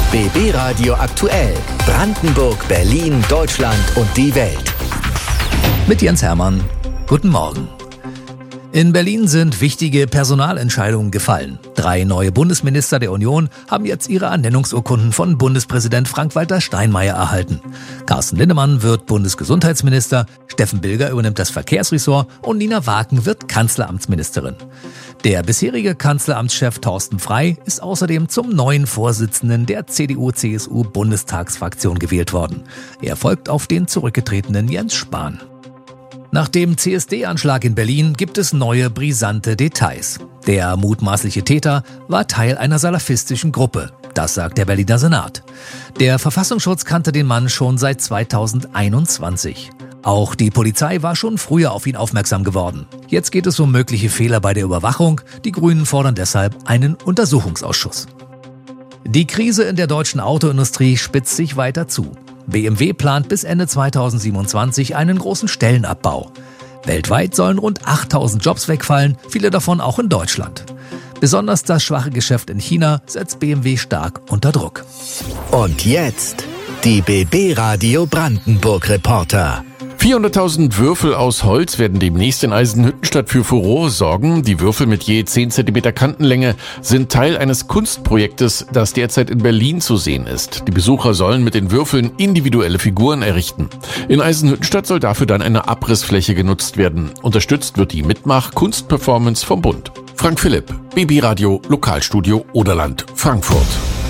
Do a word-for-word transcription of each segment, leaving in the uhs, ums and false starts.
B B Radio aktuell. Brandenburg, Berlin, Deutschland und die Welt. Mit Jens Hermann. Guten Morgen. In Berlin sind wichtige Personalentscheidungen gefallen. Drei neue Bundesminister der Union haben jetzt ihre Ernennungsurkunden von Bundespräsident Frank-Walter Steinmeier erhalten. Carsten Linnemann wird Bundesgesundheitsminister, Steffen Bilger übernimmt das Verkehrsressort und Nina Waken wird Kanzleramtsministerin. Der bisherige Kanzleramtschef Thorsten Frey ist außerdem zum neuen Vorsitzenden der C D U C S U-Bundestagsfraktion gewählt worden. Er folgt auf den zurückgetretenen Jens Spahn. Nach dem C S D-Anschlag in Berlin gibt es neue brisante Details. Der mutmaßliche Täter war Teil einer salafistischen Gruppe. Das sagt der Berliner Senat. Der Verfassungsschutz kannte den Mann schon seit zweitausendeinundzwanzig. Auch die Polizei war schon früher auf ihn aufmerksam geworden. Jetzt geht es um mögliche Fehler bei der Überwachung. Die Grünen fordern deshalb einen Untersuchungsausschuss. Die Krise in der deutschen Autoindustrie spitzt sich weiter zu. B M W plant bis Ende zweitausendsiebenundzwanzig einen großen Stellenabbau. Weltweit sollen rund achttausend Jobs wegfallen, viele davon auch in Deutschland. Besonders das schwache Geschäft in China setzt B M W stark unter Druck. Und jetzt die B B Radio Brandenburg Reporter. vierhunderttausend Würfel aus Holz werden demnächst in Eisenhüttenstadt für Furore sorgen. Die Würfel mit je zehn Zentimeter Kantenlänge sind Teil eines Kunstprojektes, das derzeit in Berlin zu sehen ist. Die Besucher sollen mit den Würfeln individuelle Figuren errichten. In Eisenhüttenstadt soll dafür dann eine Abrissfläche genutzt werden. Unterstützt wird die Mitmach-Kunstperformance vom Bund. Frank Philipp, B B Radio, Lokalstudio Oderland, Frankfurt.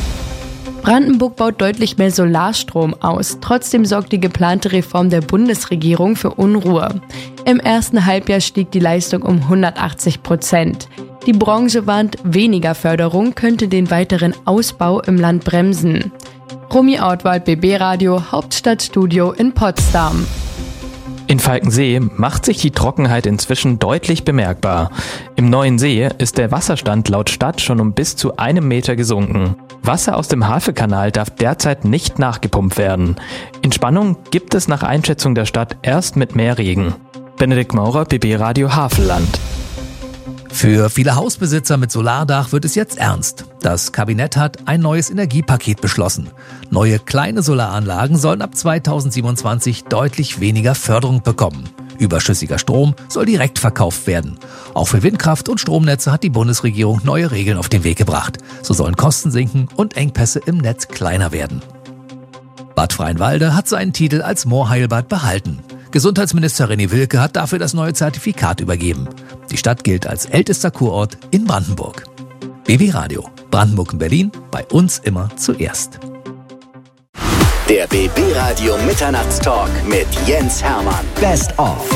Brandenburg baut deutlich mehr Solarstrom aus. Trotzdem sorgt die geplante Reform der Bundesregierung für Unruhe. Im ersten Halbjahr stieg die Leistung um hundertachtzig Prozent. Die Branche warnt, weniger Förderung könnte den weiteren Ausbau im Land bremsen. Romy Ortwald, B B Radio, Hauptstadtstudio in Potsdam. In Falkensee macht sich die Trockenheit inzwischen deutlich bemerkbar. Im neuen See ist der Wasserstand laut Stadt schon um bis zu einem Meter gesunken. Wasser aus dem Havelkanal darf derzeit nicht nachgepumpt werden. Entspannung gibt es nach Einschätzung der Stadt erst mit mehr Regen. Benedikt Maurer, B B Radio Havelland. Für viele Hausbesitzer mit Solardach wird es jetzt ernst. Das Kabinett hat ein neues Energiepaket beschlossen. Neue kleine Solaranlagen sollen ab zweitausendsiebenundzwanzig deutlich weniger Förderung bekommen. Überschüssiger Strom soll direkt verkauft werden. Auch für Windkraft und Stromnetze hat die Bundesregierung neue Regeln auf den Weg gebracht. So sollen Kosten sinken und Engpässe im Netz kleiner werden. Bad Freienwalde hat seinen Titel als Moorheilbad behalten. Gesundheitsminister René Wilke hat dafür das neue Zertifikat übergeben. Die Stadt gilt als ältester Kurort in Brandenburg. B B Radio, Brandenburg und Berlin, bei uns immer zuerst. Der B B Radio Mitternachtstalk mit Jens Hermann. Best of.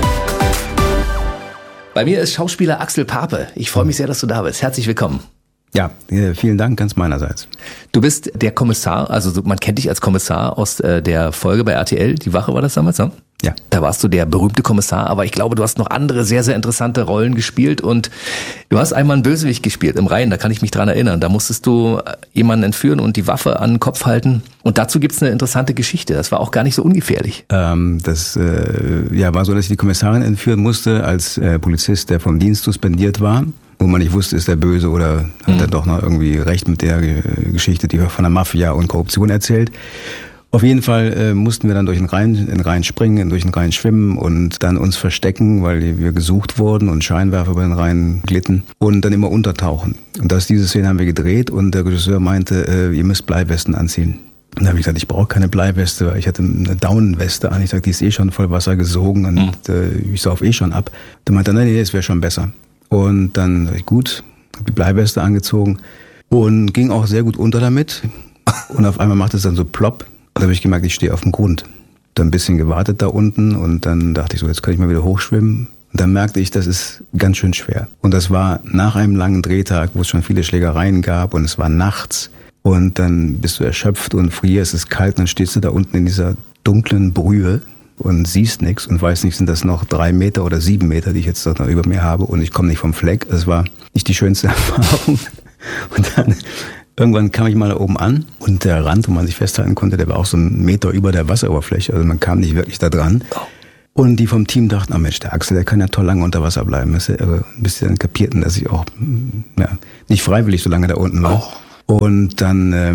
Bei mir ist Schauspieler Axel Pape. Ich freue mich sehr, dass du da bist. Herzlich willkommen. Ja, vielen Dank ganz meinerseits. Du bist der Kommissar, also man kennt dich als Kommissar aus der Folge bei R T L, Die Wache war das damals, ne? Ja. Da warst du der berühmte Kommissar, aber ich glaube, du hast noch andere sehr, sehr interessante Rollen gespielt und du hast einmal einen Bösewicht gespielt im Rhein, da kann ich mich dran erinnern. Da musstest du jemanden entführen und die Waffe an den Kopf halten und dazu gibt's eine interessante Geschichte. Das war auch gar nicht so ungefährlich. Ähm, das äh, ja, war so, dass ich die Kommissarin entführen musste als äh, Polizist, der vom Dienst suspendiert war. Wo man nicht wusste, ist der böse oder hat er mhm. doch noch irgendwie recht mit der Geschichte, die von der Mafia und Korruption erzählt. Auf jeden Fall äh, mussten wir dann durch den Rhein, in den Rhein springen, durch den Rhein schwimmen und dann uns verstecken, weil wir gesucht wurden und Scheinwerfer über den Rhein glitten und dann immer untertauchen. Und das, diese Szene haben wir gedreht und der Regisseur meinte, äh, ihr müsst Bleiwesten anziehen. Und dann habe ich gesagt, ich brauche keine Bleiweste, weil ich hatte eine Daunenweste an. Ich sagte, die ist eh schon voll Wasser gesogen und mhm. äh, ich sauf eh schon ab. Dann meinte er, nein, nee, das wäre schon besser. Und dann sag ich, gut, habe die Bleiweste angezogen und ging auch sehr gut unter damit. Und auf einmal macht es dann so plopp. Da habe ich gemerkt, ich stehe auf dem Grund. Dann ein bisschen gewartet da unten und dann dachte ich so, jetzt kann ich mal wieder hochschwimmen. Und dann merkte ich, das ist ganz schön schwer. Und das war nach einem langen Drehtag, wo es schon viele Schlägereien gab und es war nachts. Und dann bist du erschöpft und frierst, es ist kalt und dann stehst du da unten in dieser dunklen Brühe und siehst nichts und weißt nicht, sind das noch drei Meter oder sieben Meter, die ich jetzt noch über mir habe und ich komme nicht vom Fleck. Das war nicht die schönste Erfahrung. Und dann irgendwann kam ich mal da oben an und der Rand, wo man sich festhalten konnte, der war auch so einen Meter über der Wasseroberfläche. Also man kam nicht wirklich da dran. Und die vom Team dachten, oh Mensch, der Axel, der kann ja toll lange unter Wasser bleiben. Das ist ja irre. Bis sie dann kapierten, dass ich auch ja, nicht freiwillig so lange da unten war. Oh. Und dann ähm,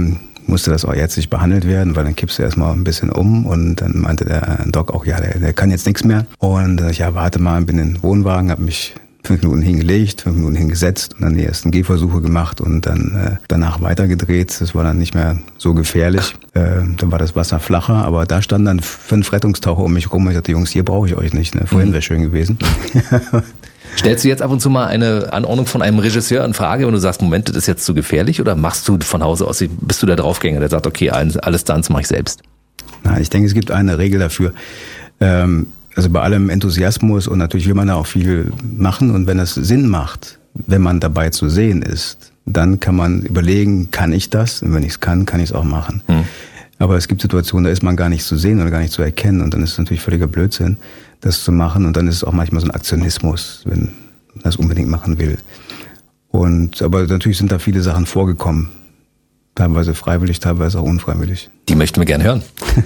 musste das auch ärztlich behandelt werden, weil dann kippst du erstmal ein bisschen um und dann meinte der Doc auch, ja, der, der kann jetzt nichts mehr. Und ich, ja, warte mal, bin in den Wohnwagen, habe mich fünf Minuten hingelegt, fünf Minuten hingesetzt und dann die ersten Gehversuche gemacht und dann äh, danach weitergedreht. Das war dann nicht mehr so gefährlich. Äh, dann war das Wasser flacher, aber da standen dann fünf Rettungstaucher um mich rum und ich dachte, Jungs, hier brauche ich euch nicht. Ne? Vorhin wäre schön gewesen. Stellst du jetzt ab und zu mal eine Anordnung von einem Regisseur in Frage, wenn du sagst, Moment, das ist jetzt zu gefährlich, oder machst du von Hause aus, bist du der Draufgänger, der sagt, okay, alles, alles Stunts mache ich selbst? Nein, ich denke, es gibt eine Regel dafür. Ähm, also bei allem Enthusiasmus und natürlich will man da auch viel machen und wenn es Sinn macht, wenn man dabei zu sehen ist, dann kann man überlegen, kann ich das? Und wenn ich es kann, kann ich es auch machen. Hm. Aber es gibt Situationen, da ist man gar nicht zu sehen oder gar nicht zu erkennen und dann ist es natürlich völliger Blödsinn, das zu machen und dann ist es auch manchmal so ein Aktionismus, wenn man das unbedingt machen will. Und aber natürlich sind da viele Sachen vorgekommen, teilweise freiwillig, teilweise auch unfreiwillig. Die möchten wir gerne hören.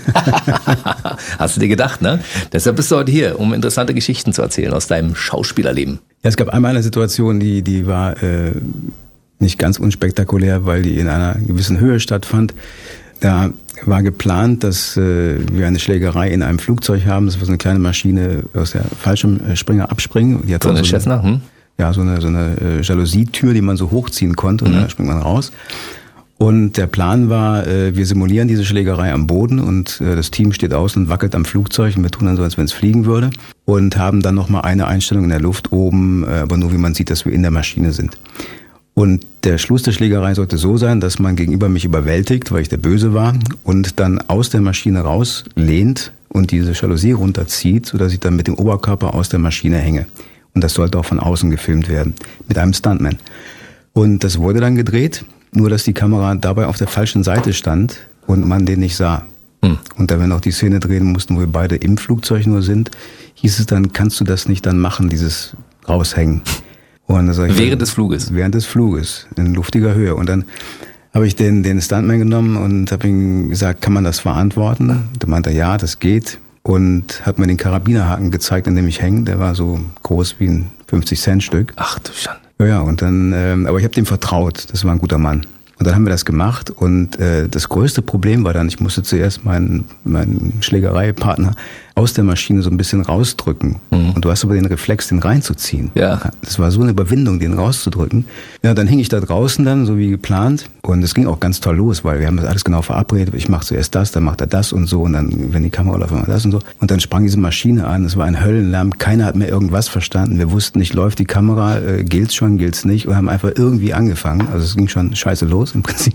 Hast du dir gedacht, ne? Deshalb bist du heute hier, um interessante Geschichten zu erzählen aus deinem Schauspielerleben. Ja, es gab einmal eine Situation, die die war äh, nicht ganz unspektakulär, weil die in einer gewissen Höhe stattfand. Da war geplant, dass äh, wir eine Schlägerei in einem Flugzeug haben. Das war so eine kleine Maschine aus der Fallschirmspringer abspringen. Die hat so eine so Cessna? Hm? Ja, so eine, so eine äh, Jalousietür, die man so hochziehen konnte und mhm. da springt man raus. Und der Plan war, äh, wir simulieren diese Schlägerei am Boden und äh, das Team steht außen und wackelt am Flugzeug und wir tun dann so, als wenn es fliegen würde und haben dann nochmal eine Einstellung in der Luft oben, äh, aber nur wie man sieht, dass wir in der Maschine sind. Und der Schluss der Schlägerei sollte so sein, dass man gegenüber mich überwältigt, weil ich der Böse war, und dann aus der Maschine rauslehnt und diese Jalousie runterzieht, sodass ich dann mit dem Oberkörper aus der Maschine hänge. Und das sollte auch von außen gefilmt werden, mit einem Stuntman. Und das wurde dann gedreht, nur dass die Kamera dabei auf der falschen Seite stand und man den nicht sah. Hm. Und da wir noch die Szene drehen mussten, wo wir beide im Flugzeug nur sind, hieß es dann, kannst du das nicht dann machen, dieses Raushängen? Und das ich, während des Fluges? Während des Fluges, in luftiger Höhe. Und dann habe ich den, den Stuntman genommen und habe ihm gesagt, kann man das verantworten? Da meinte er, ja, das geht. Und hat mir den Karabinerhaken gezeigt, an dem ich hänge. Der war so groß wie ein fünfzig-Cent-Stück. Ach du Schande. Ja, ja, und dann, ähm, aber ich habe dem vertraut. Das war ein guter Mann. Und dann haben wir das gemacht und äh, das größte Problem war dann, ich musste zuerst meinen, meinen Schlägereipartner aus der Maschine so ein bisschen rausdrücken. Mhm. Und du hast aber den Reflex, den reinzuziehen. Ja. Das war so eine Überwindung, den rauszudrücken. Ja, dann hing ich da draußen dann, so wie geplant. Und es ging auch ganz toll los, weil wir haben das alles genau verabredet. Ich mache zuerst das, dann macht er das und so. Und dann, wenn die Kamera läuft, macht er das und so. Und dann sprang diese Maschine an. Es war ein Höllenlärm. Keiner hat mehr irgendwas verstanden. Wir wussten nicht, läuft die Kamera, äh, gilt's schon, gilt's nicht. Und haben einfach irgendwie angefangen. Also es ging schon scheiße los im Prinzip.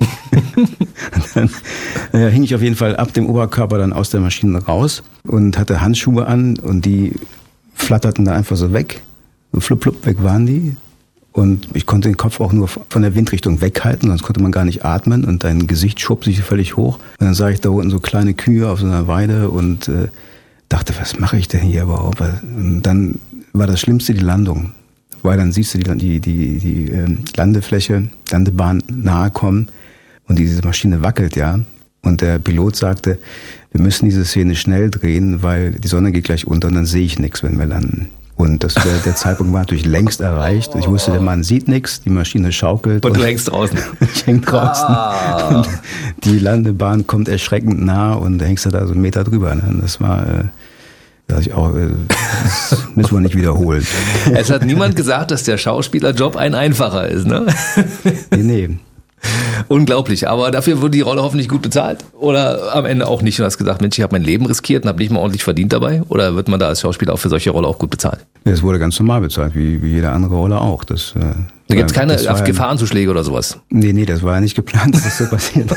Und dann äh, hing ich auf jeden Fall ab dem Oberkörper dann aus der Maschine raus und hatte Handschuhe an und die flatterten da einfach so weg. So flupp, flupp, weg waren die. Und ich konnte den Kopf auch nur von der Windrichtung weghalten, sonst konnte man gar nicht atmen und dein Gesicht schob sich völlig hoch. Und dann sah ich da unten so kleine Kühe auf so einer Weide und äh, dachte, was mache ich denn hier überhaupt? Und dann war das Schlimmste die Landung. Weil dann siehst du die, die, die, die äh, Landefläche, Landebahn nahe kommen und diese Maschine wackelt, ja. Und der Pilot sagte, wir müssen diese Szene schnell drehen, weil die Sonne geht gleich unter und dann sehe ich nichts, wenn wir landen. Und das, der, der Zeitpunkt war natürlich längst erreicht. Ich wusste, der Mann sieht nichts, die Maschine schaukelt. Und du hängst draußen. Ich häng draußen. Ah. Und die Landebahn kommt erschreckend nah und da hängst du da so einen Meter drüber. Ne? Das war... Äh, Das, ich auch, das müssen wir nicht wiederholen. Es hat niemand gesagt, dass der Schauspielerjob ein einfacher ist, ne? Nee, nee. Unglaublich, aber dafür wurde die Rolle hoffentlich gut bezahlt? Oder am Ende auch nicht? Du hast gesagt, Mensch, ich habe mein Leben riskiert und habe nicht mal ordentlich verdient dabei? Oder wird man da als Schauspieler auch für solche Rolle auch gut bezahlt? Es wurde ganz normal bezahlt, wie, wie jede andere Rolle auch. Das, äh, da gibt es keine ja, Gefahrenzuschläge oder sowas? Nee, nee, das war ja nicht geplant, dass das so passiert.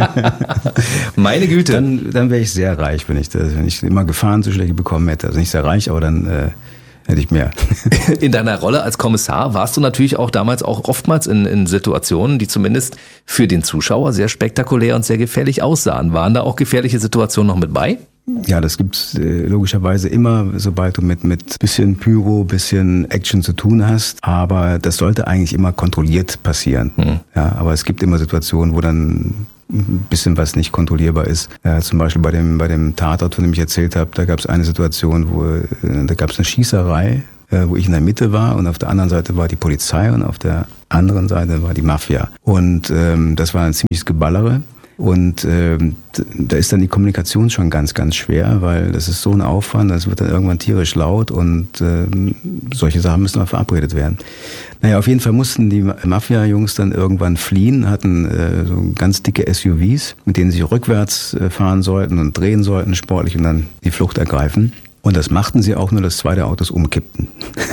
Meine Güte. Dann, dann wäre ich sehr reich, wenn ich, das, wenn ich immer Gefahrenzuschläge bekommen hätte. Also nicht sehr reich, aber dann... Äh, hätte ich mehr. In deiner Rolle als Kommissar warst du natürlich auch damals auch oftmals in, in Situationen, die zumindest für den Zuschauer sehr spektakulär und sehr gefährlich aussahen. Waren da auch gefährliche Situationen noch mit bei? Ja, das gibt's äh, logischerweise immer, sobald du mit mit bisschen Pyro, bisschen Action zu tun hast. Aber das sollte eigentlich immer kontrolliert passieren. Mhm. Ja, aber es gibt immer Situationen, wo dann ein bisschen was nicht kontrollierbar ist. Ja, zum Beispiel bei dem bei dem Tatort, von dem ich erzählt habe, da gab es eine Situation, wo äh, da gab es eine Schießerei, äh, wo ich in der Mitte war und auf der anderen Seite war die Polizei und auf der anderen Seite war die Mafia. Und ähm, das war ein ziemliches Geballere. Und äh, da ist dann die Kommunikation schon ganz, ganz schwer, weil das ist so ein Aufwand, das wird dann irgendwann tierisch laut und äh, solche Sachen müssen auch verabredet werden. Naja, auf jeden Fall mussten die Mafia-Jungs dann irgendwann fliehen, hatten äh, so ganz dicke S U Vs, mit denen sie rückwärts äh, fahren sollten und drehen sollten sportlich und dann die Flucht ergreifen. Und das machten sie auch, nur dass zwei der Autos umkippten.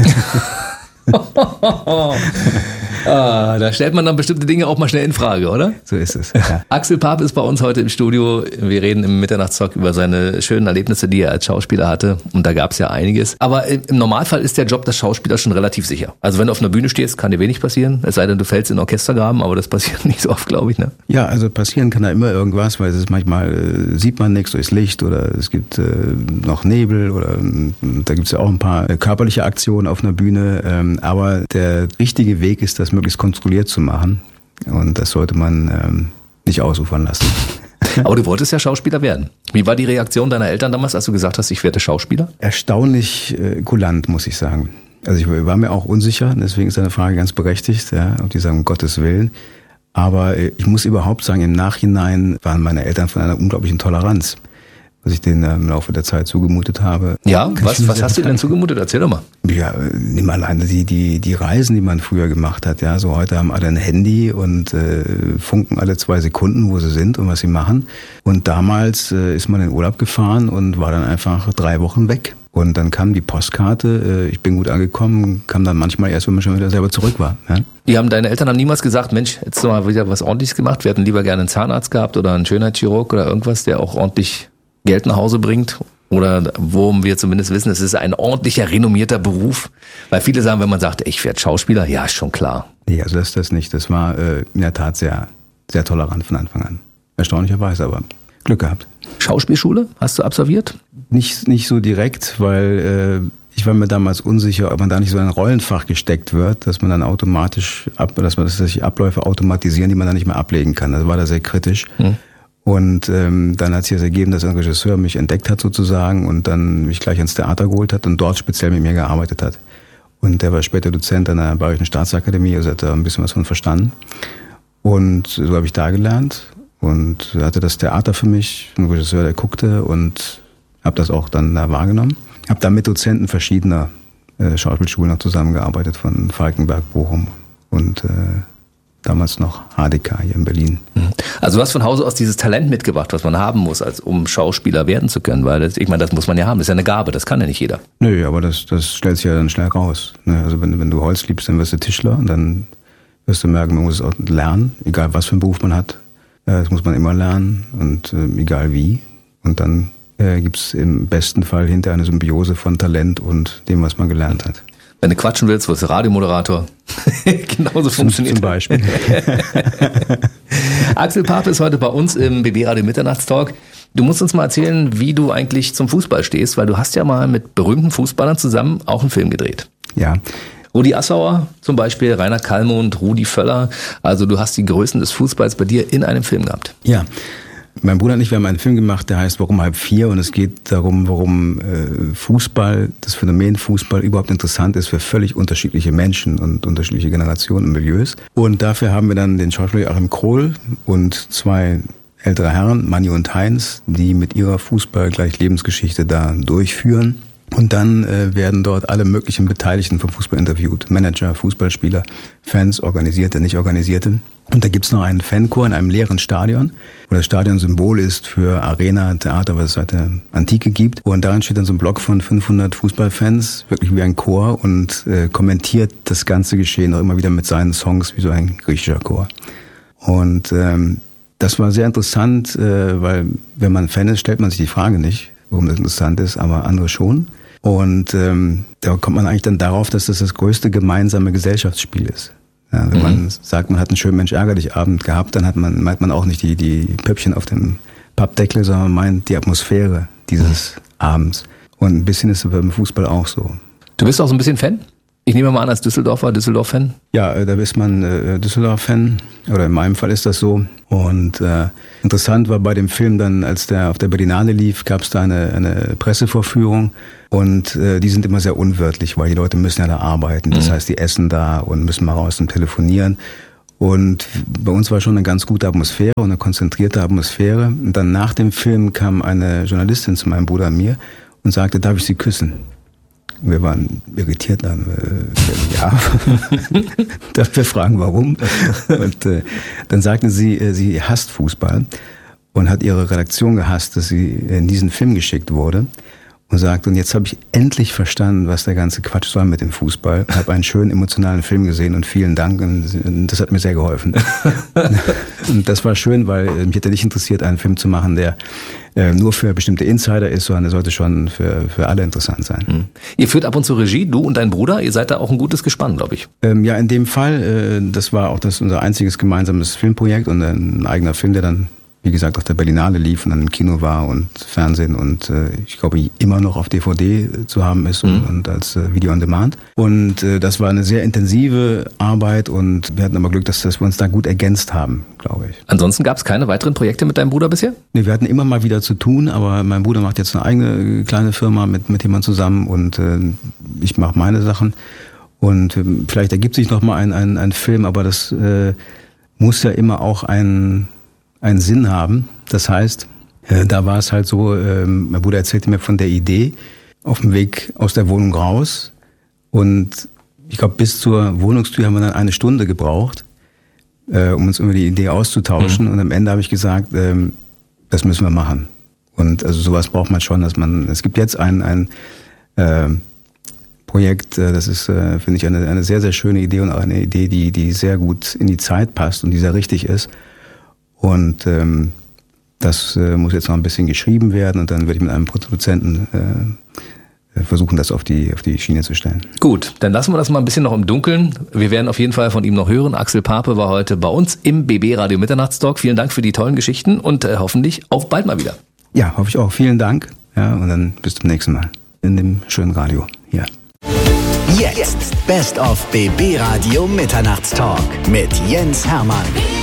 Ah, da stellt man dann bestimmte Dinge auch mal schnell in Frage, oder? So ist es. Ja. Axel Pape ist bei uns heute im Studio. Wir reden im Mitternachtstalk über seine schönen Erlebnisse, die er als Schauspieler hatte. Und da gab es ja einiges. Aber im Normalfall ist der Job des Schauspielers schon relativ sicher. Also wenn du auf einer Bühne stehst, kann dir wenig passieren. Es sei denn, du fällst in den Orchestergraben, aber das passiert nicht so oft, glaube ich. Ne? Ja, also passieren kann da immer irgendwas, weil es ist manchmal äh, sieht man nichts durchs Licht oder es gibt äh, noch Nebel oder äh, da gibt es ja auch ein paar äh, körperliche Aktionen auf einer Bühne. Ähm, aber der richtige Weg ist, das möglichst kontrolliert zu machen. Und das sollte man ähm, nicht ausufern lassen. Aber du wolltest ja Schauspieler werden. Wie war die Reaktion deiner Eltern damals, als du gesagt hast, ich werde Schauspieler? Erstaunlich äh, kulant, muss ich sagen. Also ich war mir auch unsicher, deswegen ist deine Frage ganz berechtigt. Ja, ob die sagen, um Gottes Willen. Aber äh, ich muss überhaupt sagen, im Nachhinein waren meine Eltern von einer unglaublichen Toleranz, was ich denen im Laufe der Zeit zugemutet habe. Ja, was, was hast du denn zugemutet? Erzähl doch mal. Ja, nimm mal alleine die, die, die Reisen, die man früher gemacht hat. Ja, so heute haben alle ein Handy und äh, funken alle zwei Sekunden, wo sie sind und was sie machen. Und damals äh, ist man in Urlaub gefahren und war dann einfach drei Wochen weg. Und dann kam die Postkarte, äh, ich bin gut angekommen, kam dann manchmal erst, wenn man schon wieder selber zurück war. Ja? Die haben deine Eltern haben niemals gesagt, Mensch, jetzt noch mal wieder was Ordentliches gemacht. Wir hätten lieber gerne einen Zahnarzt gehabt oder einen Schönheitschirurg oder irgendwas, der auch ordentlich Geld nach Hause bringt oder wo wir zumindest wissen, es ist ein ordentlicher, renommierter Beruf. Weil viele sagen, wenn man sagt, ich werde Schauspieler, ja, ist schon klar. Nee, also das ist das nicht. Das war äh, in der Tat sehr, sehr tolerant von Anfang an. Erstaunlicherweise, aber Glück gehabt. Schauspielschule hast du absolviert? Nicht, nicht so direkt, weil äh, ich war mir damals unsicher, ob man da nicht so in ein Rollenfach gesteckt wird, dass man dann automatisch, ab, dass man dass sich Abläufe automatisieren, die man dann nicht mehr ablegen kann. Das war da sehr kritisch. Hm. Und ähm, dann hat sich das ergeben, dass ein Regisseur mich entdeckt hat sozusagen und dann mich gleich ins Theater geholt hat und dort speziell mit mir gearbeitet hat. Und der war später Dozent an der Bayerischen Staatsakademie, also hat da ein bisschen was von verstanden. Und so habe ich da gelernt und hatte das Theater für mich, ein Regisseur, der guckte und habe das auch dann da wahrgenommen. Habe da mit Dozenten verschiedener äh, Schauspielschulen noch zusammengearbeitet, von Falkenberg, Bochum und äh, damals noch H D K hier in Berlin. Also du hast von Hause aus dieses Talent mitgebracht, was man haben muss, als um Schauspieler werden zu können, weil das, ich meine, das muss man ja haben, das ist ja eine Gabe, das kann ja nicht jeder. Nö, aber das, das stellt sich ja dann schnell raus. Also wenn, wenn du Holz liebst, dann wirst du Tischler und dann wirst du merken, man muss es auch lernen, egal was für einen Beruf man hat. Das muss man immer lernen und äh, egal wie. Und dann äh, gibt es im besten Fall hinterher eine Symbiose von Talent und dem, was man gelernt hat. Wenn du quatschen willst, wirst du Radiomoderator. Genauso funktioniert. Zum Beispiel. Axel Pape ist heute bei uns im B B Radio Mitternachtstalk. Du musst uns mal erzählen, wie du eigentlich zum Fußball stehst, weil du hast ja mal mit berühmten Fußballern zusammen auch einen Film gedreht. Ja. Rudi Assauer zum Beispiel, Rainer Kallmund, Rudi Völler. Also du hast die Größen des Fußballs bei dir in einem Film gehabt. Ja. Mein Bruder und ich, wir haben einen Film gemacht, der heißt Warum halb vier und es geht darum, warum äh, Fußball, das Phänomen Fußball überhaupt interessant ist für völlig unterschiedliche Menschen und unterschiedliche Generationen und Milieus. Und dafür haben wir dann den Schauspieler Achim Krohl und zwei ältere Herren, Manni und Heinz, die mit ihrer Fußball gleich Lebensgeschichte da durchführen. Und dann äh, werden dort alle möglichen Beteiligten vom Fußball interviewt. Manager, Fußballspieler, Fans, Organisierte, Nicht-Organisierte. Und da gibt's noch einen Fanchor in einem leeren Stadion, wo das Stadion Symbol ist für Arena, Theater, was es seit der Antike gibt. Und darin steht dann so ein Block von fünfhundert Fußballfans, wirklich wie ein Chor, und äh, kommentiert das ganze Geschehen auch immer wieder mit seinen Songs, wie so ein griechischer Chor. Und ähm, das war sehr interessant, äh, weil wenn man Fan ist, stellt man sich die Frage nicht, warum das interessant ist, aber andere schon. Und ähm, da kommt man eigentlich dann darauf, dass das das größte gemeinsame Gesellschaftsspiel ist. Ja, wenn mhm. man sagt, man hat einen schönen Mensch-ärger-dich-Abend gehabt, dann hat man, meint man auch nicht die, die Pöppchen auf dem Pappdeckel, sondern man meint die Atmosphäre dieses mhm. Abends. Und ein bisschen ist es beim Fußball auch so. Du bist auch so ein bisschen Fan? Ich nehme mal an, als Düsseldorfer, Düsseldorf-Fan? Ja, da ist man äh, Düsseldorf-Fan, oder in meinem Fall ist das so. Und äh, interessant war bei dem Film dann, als der auf der Berlinale lief, gab es da eine, eine Pressevorführung. Und äh, die sind immer sehr unwörtlich, weil die Leute müssen ja da arbeiten. Das mhm. heißt, die essen da und müssen mal raus und telefonieren. Und bei uns war schon eine ganz gute Atmosphäre und eine konzentrierte Atmosphäre. Und dann nach dem Film kam eine Journalistin zu meinem Bruder und mir und sagte, darf ich Sie küssen? Wir waren irritiert, dann, äh, ja. Darf wir fragen, warum? Und äh, dann sagten sie, äh, sie hasst Fußball und hat ihre Redaktion gehasst, dass sie in diesen Film geschickt wurde. Und sagt, und jetzt habe ich endlich verstanden, was der ganze Quatsch soll mit dem Fußball. Ich habe einen schönen emotionalen Film gesehen und vielen Dank. Und das hat mir sehr geholfen. Und das war schön, weil mich hätte nicht interessiert, einen Film zu machen, der äh, nur für bestimmte Insider ist, sondern der sollte schon für, für alle interessant sein. Mhm. Ihr führt ab und zu Regie, du und dein Bruder. Ihr seid da auch ein gutes Gespann, glaube ich. Ähm, ja, in dem Fall, äh, das war auch das unser einziges gemeinsames Filmprojekt und ein eigener Film, der dann, wie gesagt, auf der Berlinale lief und dann im Kino war und Fernsehen und äh, ich glaube immer noch auf D V D zu haben ist und, mhm. und als äh, Video on Demand. Und äh, das war eine sehr intensive Arbeit und wir hatten aber Glück, dass, dass wir uns da gut ergänzt haben, glaube ich. Ansonsten gab es keine weiteren Projekte mit deinem Bruder bisher? Nee, wir hatten immer mal wieder zu tun, aber mein Bruder macht jetzt eine eigene kleine Firma mit, mit jemandem zusammen und äh, ich mache meine Sachen. Und äh, vielleicht ergibt sich noch mal ein, ein, ein Film, aber das äh, muss ja immer auch ein einen Sinn haben. Das heißt, äh, da war es halt so, äh, mein Bruder erzählte mir von der Idee auf dem Weg aus der Wohnung raus und ich glaube, bis zur Wohnungstür haben wir dann eine Stunde gebraucht, äh, um uns über die Idee auszutauschen mhm. und am Ende habe ich gesagt, äh, das müssen wir machen. Und also sowas braucht man schon, dass man, es gibt jetzt ein, ein äh, Projekt, äh, das ist, äh, finde ich, eine, eine sehr, sehr schöne Idee und auch eine Idee, die, die sehr gut in die Zeit passt und die sehr richtig ist. Und ähm, das äh, muss jetzt noch ein bisschen geschrieben werden und dann werde ich mit einem Produzenten äh, versuchen, das auf die auf die Schiene zu stellen. Gut, dann lassen wir das mal ein bisschen noch im Dunkeln. Wir werden auf jeden Fall von ihm noch hören. Axel Pape war heute bei uns im B B Radio Mitternachtstalk. Vielen Dank für die tollen Geschichten und äh, hoffentlich auf bald mal wieder. Ja, hoffe ich auch. Vielen Dank. Ja, und dann bis zum nächsten Mal in dem schönen Radio hier. Jetzt Best of B B Radio Mitternachtstalk mit Jens Hermann.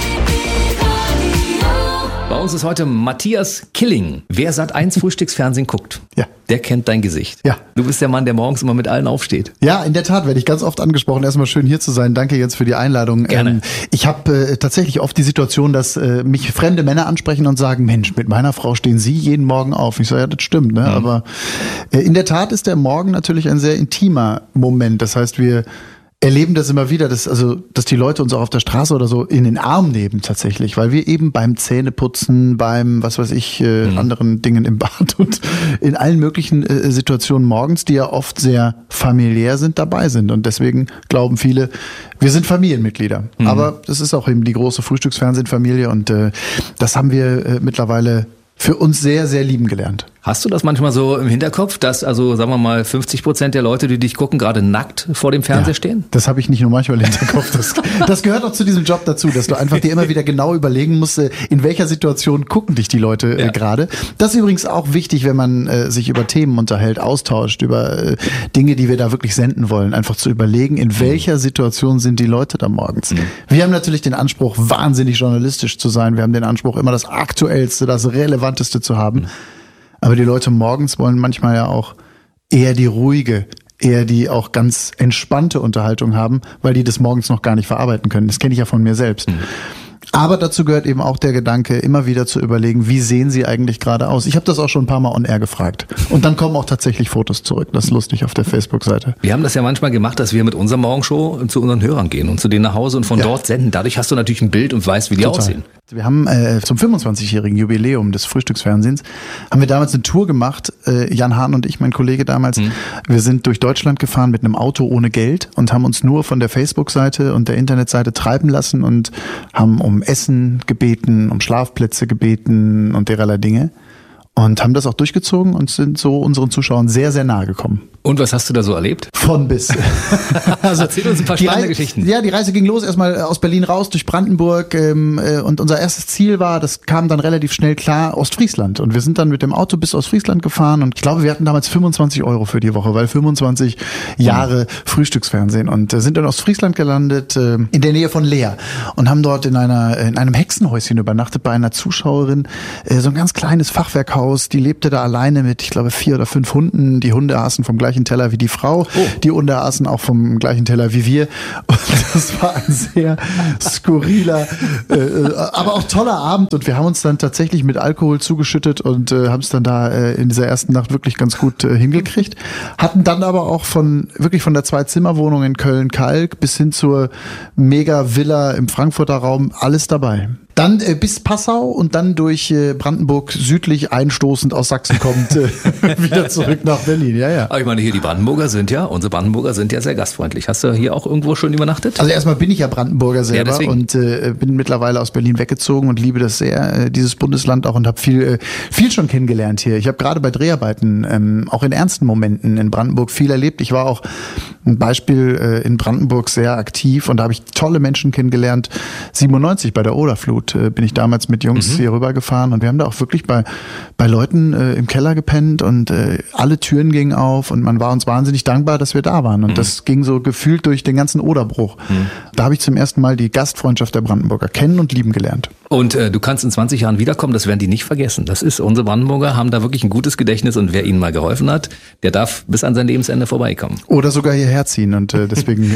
Bei uns ist heute Matthias Killing. Wer Sat eins Frühstücksfernsehen guckt, ja. der kennt dein Gesicht. Ja. Du bist der Mann, der morgens immer mit allen aufsteht. Ja, in der Tat werde ich ganz oft angesprochen. Erstmal schön hier zu sein. Danke jetzt für die Einladung. Gerne. Ähm, ich habe äh, tatsächlich oft die Situation, dass äh, mich fremde Männer ansprechen und sagen, Mensch, mit meiner Frau stehen Sie jeden Morgen auf. Ich sage, ja, das stimmt. Ne? Mhm. Aber äh, in der Tat ist der Morgen natürlich ein sehr intimer Moment. Das heißt, wir erleben das immer wieder, dass, also, dass die Leute uns auch auf der Straße oder so in den Arm nehmen tatsächlich, weil wir eben beim Zähneputzen, beim, was weiß ich, äh, mhm. anderen Dingen im Bad und in allen möglichen äh, Situationen morgens, die ja oft sehr familiär sind, dabei sind. Und deswegen glauben viele, wir sind Familienmitglieder. Mhm. Aber das ist auch eben die große Frühstücksfernsehen-Familie und äh, das haben wir äh, mittlerweile für uns sehr, sehr lieben gelernt. Hast du das manchmal so im Hinterkopf, dass also, sagen wir mal, fünfzig Prozent der Leute, die dich gucken, gerade nackt vor dem Fernseher ja, stehen? Das habe ich nicht nur manchmal im Hinterkopf. Das, das gehört auch zu diesem Job dazu, dass du einfach dir immer wieder genau überlegen musst, in welcher Situation gucken dich die Leute ja. äh, gerade. Das ist übrigens auch wichtig, wenn man äh, sich über Themen unterhält, austauscht, über äh, Dinge, die wir da wirklich senden wollen. Einfach zu überlegen, in welcher Situation sind die Leute da morgens. Mhm. Wir haben natürlich den Anspruch, wahnsinnig journalistisch zu sein. Wir haben den Anspruch, immer das Aktuellste, das Relevanteste zu haben. Mhm. Aber die Leute morgens wollen manchmal ja auch eher die ruhige, eher die auch ganz entspannte Unterhaltung haben, weil die das morgens noch gar nicht verarbeiten können. Das kenne ich ja von mir selbst. Mhm. Aber dazu gehört eben auch der Gedanke, immer wieder zu überlegen, wie sehen sie eigentlich gerade aus? Ich habe das auch schon ein paar Mal on air gefragt. Und dann kommen auch tatsächlich Fotos zurück. Das ist lustig auf der Facebook-Seite. Wir haben das ja manchmal gemacht, dass wir mit unserer Morgenshow zu unseren Hörern gehen und zu denen nach Hause und von ja. dort senden. Dadurch hast du natürlich ein Bild und weißt, wie die Total. aussehen. Wir haben äh, zum fünfundzwanzigjährigen Jubiläum des Frühstücksfernsehens, haben wir damals eine Tour gemacht, äh, Jan Hahn und ich, mein Kollege damals. Mhm. Wir sind durch Deutschland gefahren mit einem Auto ohne Geld und haben uns nur von der Facebook-Seite und der Internetseite treiben lassen und haben um Essen gebeten, um Schlafplätze gebeten und derlei Dinge. Und haben das auch durchgezogen und sind so unseren Zuschauern sehr, sehr nahe gekommen. Und was hast du da so erlebt? Von bis. Also erzähl uns ein paar spannende Geschichten. Ja, die Reise ging los, erstmal aus Berlin raus, durch Brandenburg. Ähm, äh, und unser erstes Ziel war, das kam dann relativ schnell klar, Ostfriesland. Und wir sind dann mit dem Auto bis Ostfriesland gefahren. Und ich glaube, wir hatten damals fünfundzwanzig Euro für die Woche, weil fünfundzwanzig Jahre mhm. Frühstücksfernsehen. Und äh, sind in Ostfriesland gelandet, äh, in der Nähe von Leer. Und haben dort in einer in einem Hexenhäuschen übernachtet bei einer Zuschauerin. Äh, so ein ganz kleines Fachwerkhaus. aus, die lebte da alleine mit, ich glaube, vier oder fünf Hunden. Die Hunde aßen vom gleichen Teller wie die Frau. Oh. Die Hunde aßen auch vom gleichen Teller wie wir. Und das war ein sehr skurriler, äh, aber auch toller Abend. Und wir haben uns dann tatsächlich mit Alkohol zugeschüttet und äh, haben es dann da äh, in dieser ersten Nacht wirklich ganz gut äh, hingekriegt. Hatten dann aber auch von wirklich von der Zwei-Zimmer-Wohnung in Köln-Kalk bis hin zur Mega-Villa im Frankfurter Raum alles dabei. Dann äh, bis Passau und dann durch äh, Brandenburg südlich einstoßend aus Sachsen kommt, äh, wieder zurück nach Berlin. Ja, ja. Aber ich meine, hier die Brandenburger sind ja, unsere Brandenburger sind ja sehr gastfreundlich. Hast du hier auch irgendwo schon übernachtet? Also erstmal bin ich ja Brandenburger selber ja, und äh, bin mittlerweile aus Berlin weggezogen und liebe das sehr, äh, dieses Bundesland auch, und habe viel, äh, viel schon kennengelernt hier. Ich habe gerade bei Dreharbeiten, ähm, auch in ernsten Momenten in Brandenburg viel erlebt. Ich war auch ein Beispiel äh, in Brandenburg sehr aktiv und da habe ich tolle Menschen kennengelernt. siebenundneunzig bei der Oderflut bin ich damals mit Jungs mhm. hier rübergefahren und wir haben da auch wirklich bei bei Leuten äh, im Keller gepennt und äh, alle Türen gingen auf und man war uns wahnsinnig dankbar, dass wir da waren und mhm. das ging so gefühlt durch den ganzen Oderbruch. Mhm. Da habe ich zum ersten Mal die Gastfreundschaft der Brandenburger kennen und lieben gelernt. Und äh, du kannst in zwanzig Jahren wiederkommen, das werden die nicht vergessen. Das ist, unsere Brandenburger haben da wirklich ein gutes Gedächtnis und wer ihnen mal geholfen hat, der darf bis an sein Lebensende vorbeikommen. Oder sogar hierher ziehen und äh, deswegen,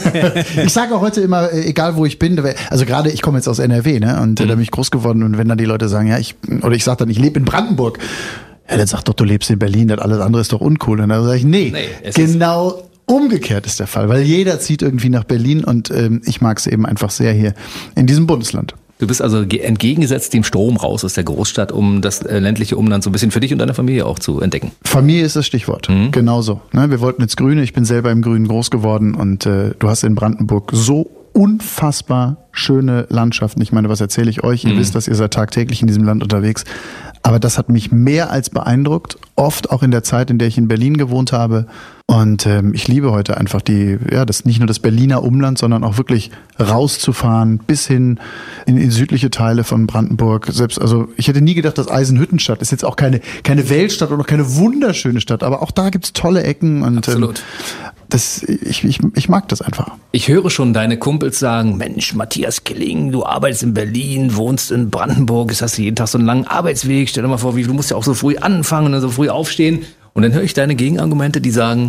ich sage auch heute immer, äh, egal wo ich bin, also gerade ich komme jetzt aus N R W, ne, und äh, da bin ich groß geworden und wenn dann die Leute sagen, ja, ich, oder ich sage dann, ich lebe in Brandenburg, ja, dann sag doch, du lebst in Berlin, das alles andere ist doch uncool. Und dann sage ich, nee, nee genau umgekehrt ist der Fall, weil jeder zieht irgendwie nach Berlin und ähm, ich mag es eben einfach sehr hier in diesem Bundesland. Du bist also entgegengesetzt dem Strom raus aus der Großstadt, um das ländliche Umland so ein bisschen für dich und deine Familie auch zu entdecken. Familie ist das Stichwort, mhm. genauso. Ne, wir wollten ins Grüne, ich bin selber im Grünen groß geworden und äh, du hast in Brandenburg so unfassbar schöne Landschaften. Ich meine, was erzähle ich euch? Ihr mhm. wisst, dass ihr seid tagtäglich in diesem Land unterwegs. Aber das hat mich mehr als beeindruckt, oft auch in der Zeit, in der ich in Berlin gewohnt habe. Und ähm, ich liebe heute einfach die, ja, das nicht nur das Berliner Umland, sondern auch wirklich rauszufahren bis hin in, in südliche Teile von Brandenburg. Selbst, also ich hätte nie gedacht, dass Eisenhüttenstadt ist jetzt auch keine keine Weltstadt und auch keine wunderschöne Stadt, aber auch da gibt's tolle Ecken und absolut. Ähm, das, ich, ich, ich mag das einfach. Ich höre schon deine Kumpels sagen, Mensch, Matthias Killing, du arbeitest in Berlin, wohnst in Brandenburg, jetzt hast du jeden Tag so einen langen Arbeitsweg, stell dir mal vor, wie, du musst ja auch so früh anfangen und so früh aufstehen. Und dann höre ich deine Gegenargumente, die sagen,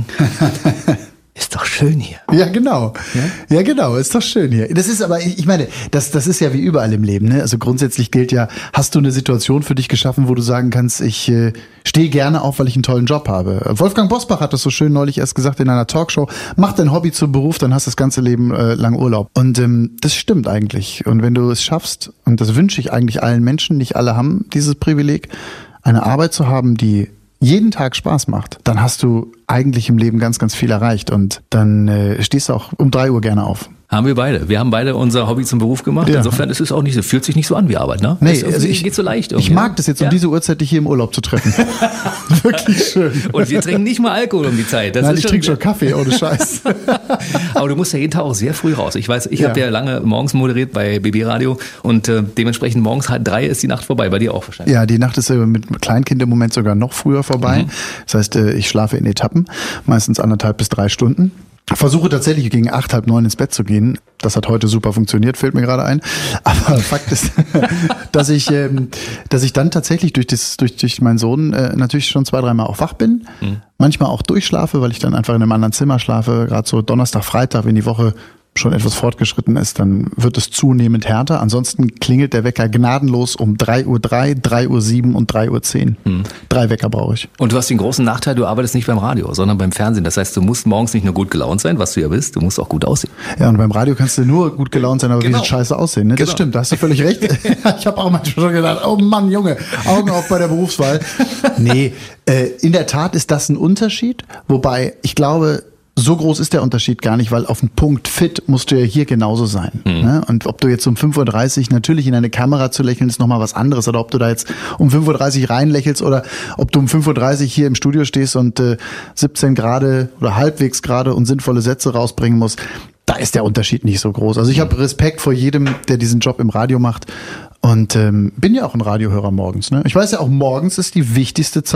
ist doch schön hier. Ja, genau. Ja? ja, genau, ist doch schön hier. Das ist aber, ich meine, das, das ist ja wie überall im Leben, ne? Also grundsätzlich gilt ja, hast du eine Situation für dich geschaffen, wo du sagen kannst, ich äh, stehe gerne auf, weil ich einen tollen Job habe. Wolfgang Bosbach hat das so schön neulich erst gesagt in einer Talkshow, mach dein Hobby zum Beruf, dann hast du das ganze Leben äh, lang Urlaub. Und ähm, das stimmt eigentlich. Und wenn du es schaffst, und das wünsche ich eigentlich allen Menschen, nicht alle haben dieses Privileg, eine Arbeit zu haben, die jeden Tag Spaß macht, dann hast du eigentlich im Leben ganz, ganz viel erreicht und dann äh, stehst du auch um drei Uhr gerne auf. Haben wir beide. Wir haben beide unser Hobby zum Beruf gemacht. Ja. Insofern ist es auch nicht so, fühlt sich nicht so an wie Arbeit, ne? Nee, also ich, geht so leicht irgendwie. Ich mag das jetzt, um ja? diese Uhrzeit dich hier im Urlaub zu treffen. Wirklich schön. Und wir trinken nicht mal Alkohol um die Zeit. Das Nein, ist ich trinke schon Kaffee, ohne Scheiß. Aber du musst ja jeden Tag auch sehr früh raus. Ich weiß, ich ja. habe ja lange morgens moderiert bei B B Radio und äh, dementsprechend morgens halb drei ist die Nacht vorbei. Bei dir auch wahrscheinlich. Ja, die Nacht ist äh, mit Kleinkind im Moment sogar noch früher vorbei. Mhm. Das heißt, äh, ich schlafe in Etappen, meistens anderthalb bis drei Stunden. Versuche tatsächlich gegen acht, halb neun ins Bett zu gehen. Das hat heute super funktioniert, fällt mir gerade ein. Aber Fakt ist, dass ich, ähm, dass ich dann tatsächlich durch das, durch, durch meinen Sohn äh, natürlich schon zwei, dreimal auch wach bin. Mhm. Manchmal auch durchschlafe, weil ich dann einfach in einem anderen Zimmer schlafe. Gerade so Donnerstag, Freitag, wenn die Woche schon etwas fortgeschritten ist, dann wird es zunehmend härter. Ansonsten klingelt der Wecker gnadenlos um drei Uhr drei, drei Uhr sieben und drei Uhr zehn. Hm. Drei Wecker brauche ich. Und du hast den großen Nachteil, du arbeitest nicht beim Radio, sondern beim Fernsehen. Das heißt, du musst morgens nicht nur gut gelaunt sein, was du ja bist, du musst auch gut aussehen. Ja, und beim Radio kannst du nur gut gelaunt sein, aber genau. wie sieht scheiße aussehen. Ne? Das genau. stimmt, da hast du völlig recht. Ich habe auch manchmal schon gedacht, oh Mann, Junge, Augen auf bei der Berufswahl. Nee, äh, in der Tat ist das ein Unterschied, wobei ich glaube, so groß ist der Unterschied gar nicht, weil auf den Punkt fit musst du ja hier genauso sein. Mhm. Ne? Und ob du jetzt um fünf Uhr dreißig natürlich in eine Kamera zu lächeln, ist nochmal was anderes. Oder ob du da jetzt um fünf Uhr dreißig reinlächelst oder ob du um fünf Uhr dreißig hier im Studio stehst und äh, siebzehn gerade oder halbwegs gerade und sinnvolle Sätze rausbringen musst. Da ist der Unterschied nicht so groß. Also ich habe Respekt vor jedem, der diesen Job im Radio macht. Und ähm, bin ja auch ein Radiohörer morgens. Ne? Ich weiß ja auch, morgens ist die wichtigste Zeit